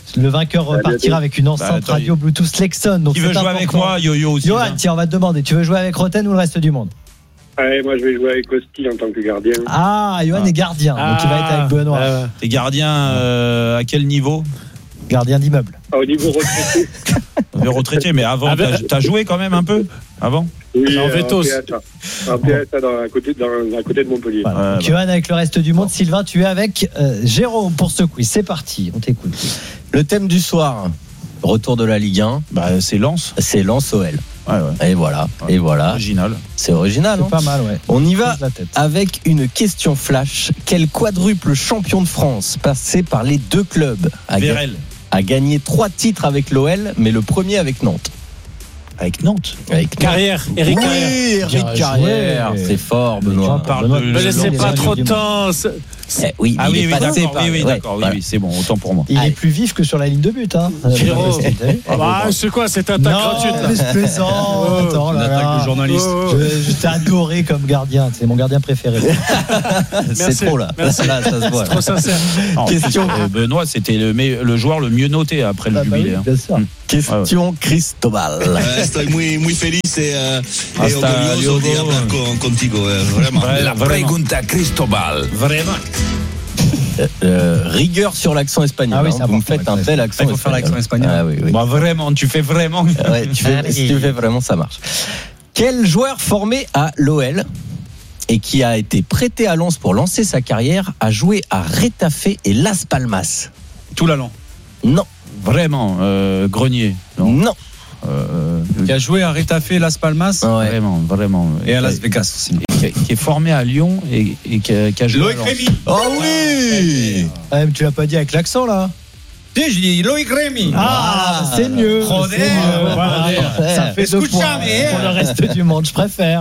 Le vainqueur repartira avec une enceinte bah, radio Bluetooth Lexon. Donc qui veut c'est jouer important. avec moi, Yo-Yo aussi. Johan, tiens, on va te demander, tu veux jouer avec Roten ou le reste du monde? Allez, moi je vais jouer avec Costi en tant que gardien. Ah, Johan Ah. est gardien, Ah. donc il va être avec Benoît. Euh, T'es gardien euh, à quel niveau? Gardien d'immeuble. Ah, au niveau retraité. Le retraité, mais avant, Avec- t'as, t'as joué quand même un peu avant? Oui, En euh, Vétos. en P S A. En P S A, dans, à, côté, dans, à côté de Montpellier. Voilà. Donc, Johan avec le reste du monde. Sylvain, tu es avec euh, Jérôme pour ce quiz. C'est parti, on t'écoute. Le thème du soir, retour de la Ligue un. Bah, c'est Lens. C'est Lens O L. Ouais, ouais. Et voilà. Ouais. Et voilà. Original. C'est original. C'est hein. pas mal, ouais. On y va Pose la tête. avec une question flash. Quel quadruple champion de France passé par les deux clubs a, ga- Vérel. a gagné trois titres avec l'O L, mais le premier avec Nantes? Avec Nantes. Avec Carrière, Eric oui, Carrière. Eric Bien Carrière. joué. C'est fort, Benoît. On parle Benoît, de. Me le laissez long pas des trop de années temps. c'est- Eh oui, Ah il oui, est oui, passé d'accord, par- oui, oui, ouais, d'accord, oui, voilà. oui, c'est bon, autant pour moi. Il Allez. est plus vif que sur la ligne de but. Hein. Giro. Euh, Ah bah, c'est quoi cette attaque non, gratuite là mais je plaisante. Oh là là. journaliste. Je, je t'ai adoré comme gardien. C'est mon gardien préféré. C'est Merci. trop là. Merci. Là, ça se voit. C'est trop sincère. Non, Question. euh, Benoît, c'était le, me- le joueur le mieux noté après le Ah bah jubilé. oui, hein. bien sûr. Question Cristobal. Eh, estoy muy, muy feliz eh, e Hasta orgulloso de luego. hablar con, contigo, eh, vraiment. La pregunta Cristobal. Vraiment. Euh, euh, rigueur sur l'accent espagnol. Ah oui, hein. c'est Vous me important, faites un l'accent. tel accent Il faut faire l'accent espagnol. Ah oui, oui. Bah, vraiment, tu fais vraiment. Ouais, tu fais, si tu fais vraiment, ça marche. Quel joueur formé à l'O L et qui a été prêté à Lens pour lancer sa carrière a joué à Retafe et Las Palmas? Tout l'allant. Non. Vraiment, euh, Grenier. Non. Non. Euh, Qui a joué à Retafe, Las Palmas Ouais. Vraiment, vraiment. et à Las Vegas aussi. Qui, qui est formé à Lyon et, et qui, a, qui a joué. Loïc à Lens. Rémy. Oh oui. Ah, mais tu l'as pas dit avec l'accent là. Si, je dis Loïc Rémy. Ah, Ah, c'est mieux. Joder, c'est mieux. voilà. Ça fait deux Escuchame, points eh. pour le reste du monde. Je préfère.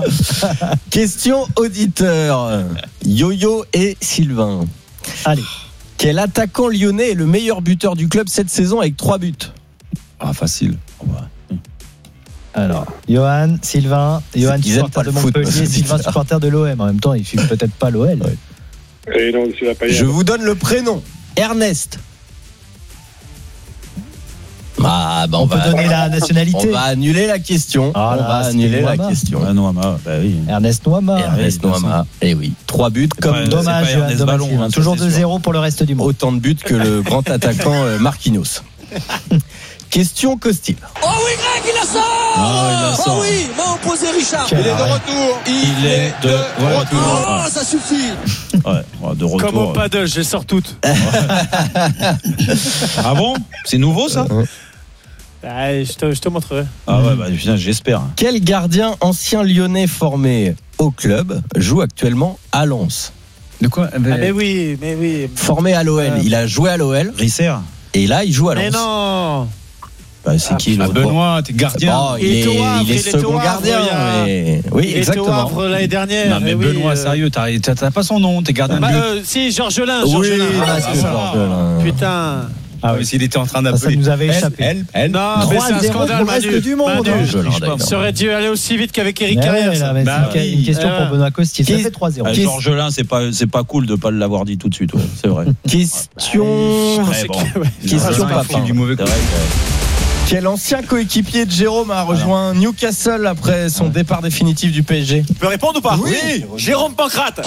Question auditeur. Yo-Yo et Sylvain. Allez. Quel attaquant lyonnais est le meilleur buteur du club cette saison avec trois buts? Ah, facile. Alors, Johan, Sylvain, Johan Ils aiment pas supporter de le foot, Montpellier, parce que Sylvain c'est ça. supporter de l'O M. En même temps, il suit peut-être pas l'O L. Et non, tu vas pas y Je aller. vous donne le prénom. Ernest. Ah, bah on, On va, peut donner la nationalité. on va annuler la question. Ah on là, va c'était annuler la Noama. question. Ah, Noama, bah oui. Ernest Noama. Ernest ouais, de toute Noama. Et oui, trois buts C'est comme pas- dommage. Dommage, c'est pas Johan, Ernest dommage, Ballon, Sylvain. hein, ça, Toujours c'est deux sûr. zéro pour le reste du monde. Autant de buts que le grand attaquant euh, Marquinhos. Question Costil. Oh oui, Greg, il a ça Ah, il a ça. Oh oui, m'a opposé Richard. Quel Il est de arrêt. retour. Il est de retour. Oh, ça suffit. Ouais, ouais, de retour. Comme au paddle, je les sors toutes. Ah bon? C'est nouveau ça? Ah, je, te, je te montrerai. Ah ouais, bah putain, j'espère. Quel gardien ancien lyonnais formé au club joue actuellement à Lens? De quoi Ah, mais oui, mais oui. Formé à l'O L. Euh. Il a joué à l'O L Risser? et là il joue à Mais Lens. non. Bah, c'est qui Ah, l'autre? Benoît, t'es gardien. Oh, il, Il est, est au Havre, il est il était second au Havre, gardien. il y a- mais- Oui, Il était au exactement. Havre l'année dernière. Non, mais oui, Benoît, euh, sérieux, t'as, t'as, t'as pas son nom, t'es gardien Bah, de but. euh, si, Georgelin. Oui, Georgelin. ah, Ah, c'est ça. Georgelin. Putain. Ah oui, s'il était en train Ça, d'appeler. ça nous avait Elle, échappé. Elle, elle. Non, mais c'est un trois zéro scandale, pour le reste Manu. du monde. Manu, hein. Georgelin, d'accord. ça aurait dû aller aussi vite qu'avec Eric Mais Carrière. ouais, ça. là, mais Bah c'est oui. une question Euh, pour Benoît Costil. Ça qui- fait trois zéro. Ah, Georgelin, c'est pas, c'est pas cool de pas l'avoir dit tout de suite, ouais, c'est vrai. Question. Très bon. Question Ah, papa. du mauvais coup. C'est vrai que- Quel ancien coéquipier de Jérôme a rejoint Newcastle après son départ définitif du P S G? Tu peux répondre ou pas? Oui. Jérôme Pancrate.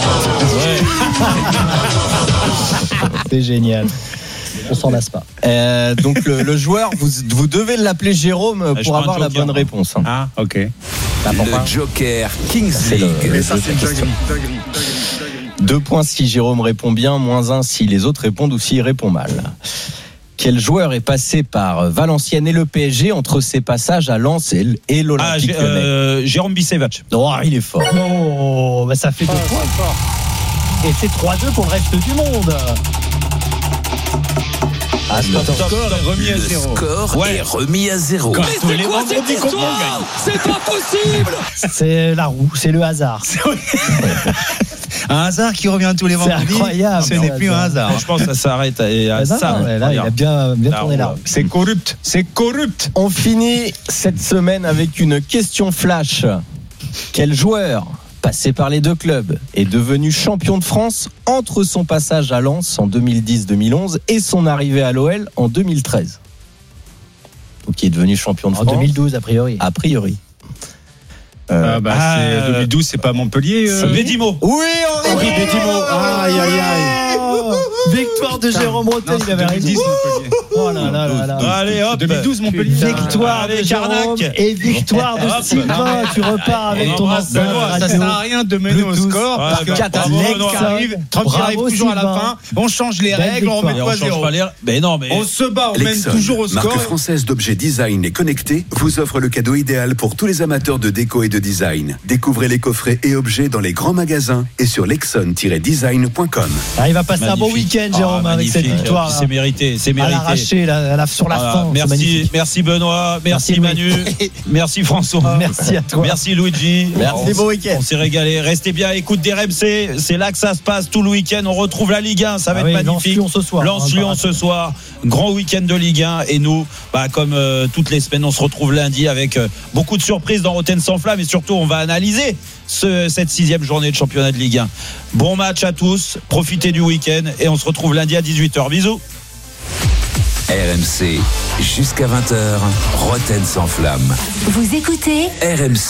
C'est génial. On s'en lasse pas. Euh, donc le, le joueur, vous, vous devez l'appeler Jérôme Ah, je pour prends un avoir la joker, bonne moi. réponse. hein. Ah, ok. Le Joker Kings C'est le- League. le jeu de la question. Deux points si Jérôme répond bien, moins un si les autres répondent ou s'il répond mal. Quel joueur est passé par Valenciennes et le P S G entre ses passages à Lens et, et Ah, l'Olympique Gé- Lyonnais? euh, Jérôme Bisevac. Oh, il est fort. Oh, bah ça fait deux points. Et c'est trois deux pour le reste du monde. Ah, Le score est remis à Le zéro. score Ouais. est remis à zéro. Comme Mais tous c'est les quoi vendredis cette qu'on gagne. histoire? C'est pas possible. C'est la roue, c'est le hasard. Un hasard qui revient tous les C'est vendredis. incroyable. Ce n'est plus un hasard. Je pense que ça s'arrête à, à Ah non, ça. ouais, là, il a bien, bien Ah, tourné la ouais. roue. C'est corrupt. C'est corrupt. On finit cette semaine avec une question flash. Quel joueur passé par les deux clubs, est devenu champion de France entre son passage à Lens en deux mille dix deux mille onze et son arrivée à l'O L en deux mille treize. Donc qui est devenu champion de en France. En deux mille douze a priori. A priori. Euh, ah bah ah, c'est deux mille douze, c'est pas Montpellier. Euh... Bédimo. Oui, Henri, Henri Bédimo. Aïe aïe aïe. Oh, victoire de Putain. Jérôme Rotel, il avait raison. Oh là là là là. Allez hop. deux mille douze Montpellier. Victoire de Jérôme et victoire de Sylvain. Tu repars avec ton enceinte. Ça sert à rien de mener au score parce que Trump arrive, Trump arrive toujours à la fin. On change les règles, on remet pas zéro. Mais non, mais on se bat, on mène toujours au score. Marque française d'objets design et connectés vous offre le cadeau idéal pour tous les amateurs de déco et de design. Découvrez les coffrets et objets dans les grands magasins et sur lexon tiret design point com. Ah, il va passer magnifique. Un bon week-end, Jérôme, ah, avec cette victoire. C'est mérité, c'est mérité. À l'arraché, là, là, sur la voilà. fin. Merci, merci Benoît, merci, merci Manu, merci François, merci à toi, merci Luigi. Merci, bon week-end. On s'est régalé. Restez bien, écoute des R M C. C'est là que ça se passe tout le week-end. On retrouve la Ligue un, ça va ah être oui, magnifique. Lens-Lyon ce soir. Lens-Lyon ce soir. Grand week-end de Ligue un. Et nous, bah, comme euh, toutes les semaines, on se retrouve lundi avec euh, beaucoup de surprises dans Rotten sans flamme. Et surtout, on va analyser ce, cette sixième journée de championnat de Ligue un. Bon match à tous. Profitez du week-end. Et on se retrouve lundi à dix-huit heures. Bisous. R M C, jusqu'à vingt heures, Rotten sans flamme. Vous écoutez R M C.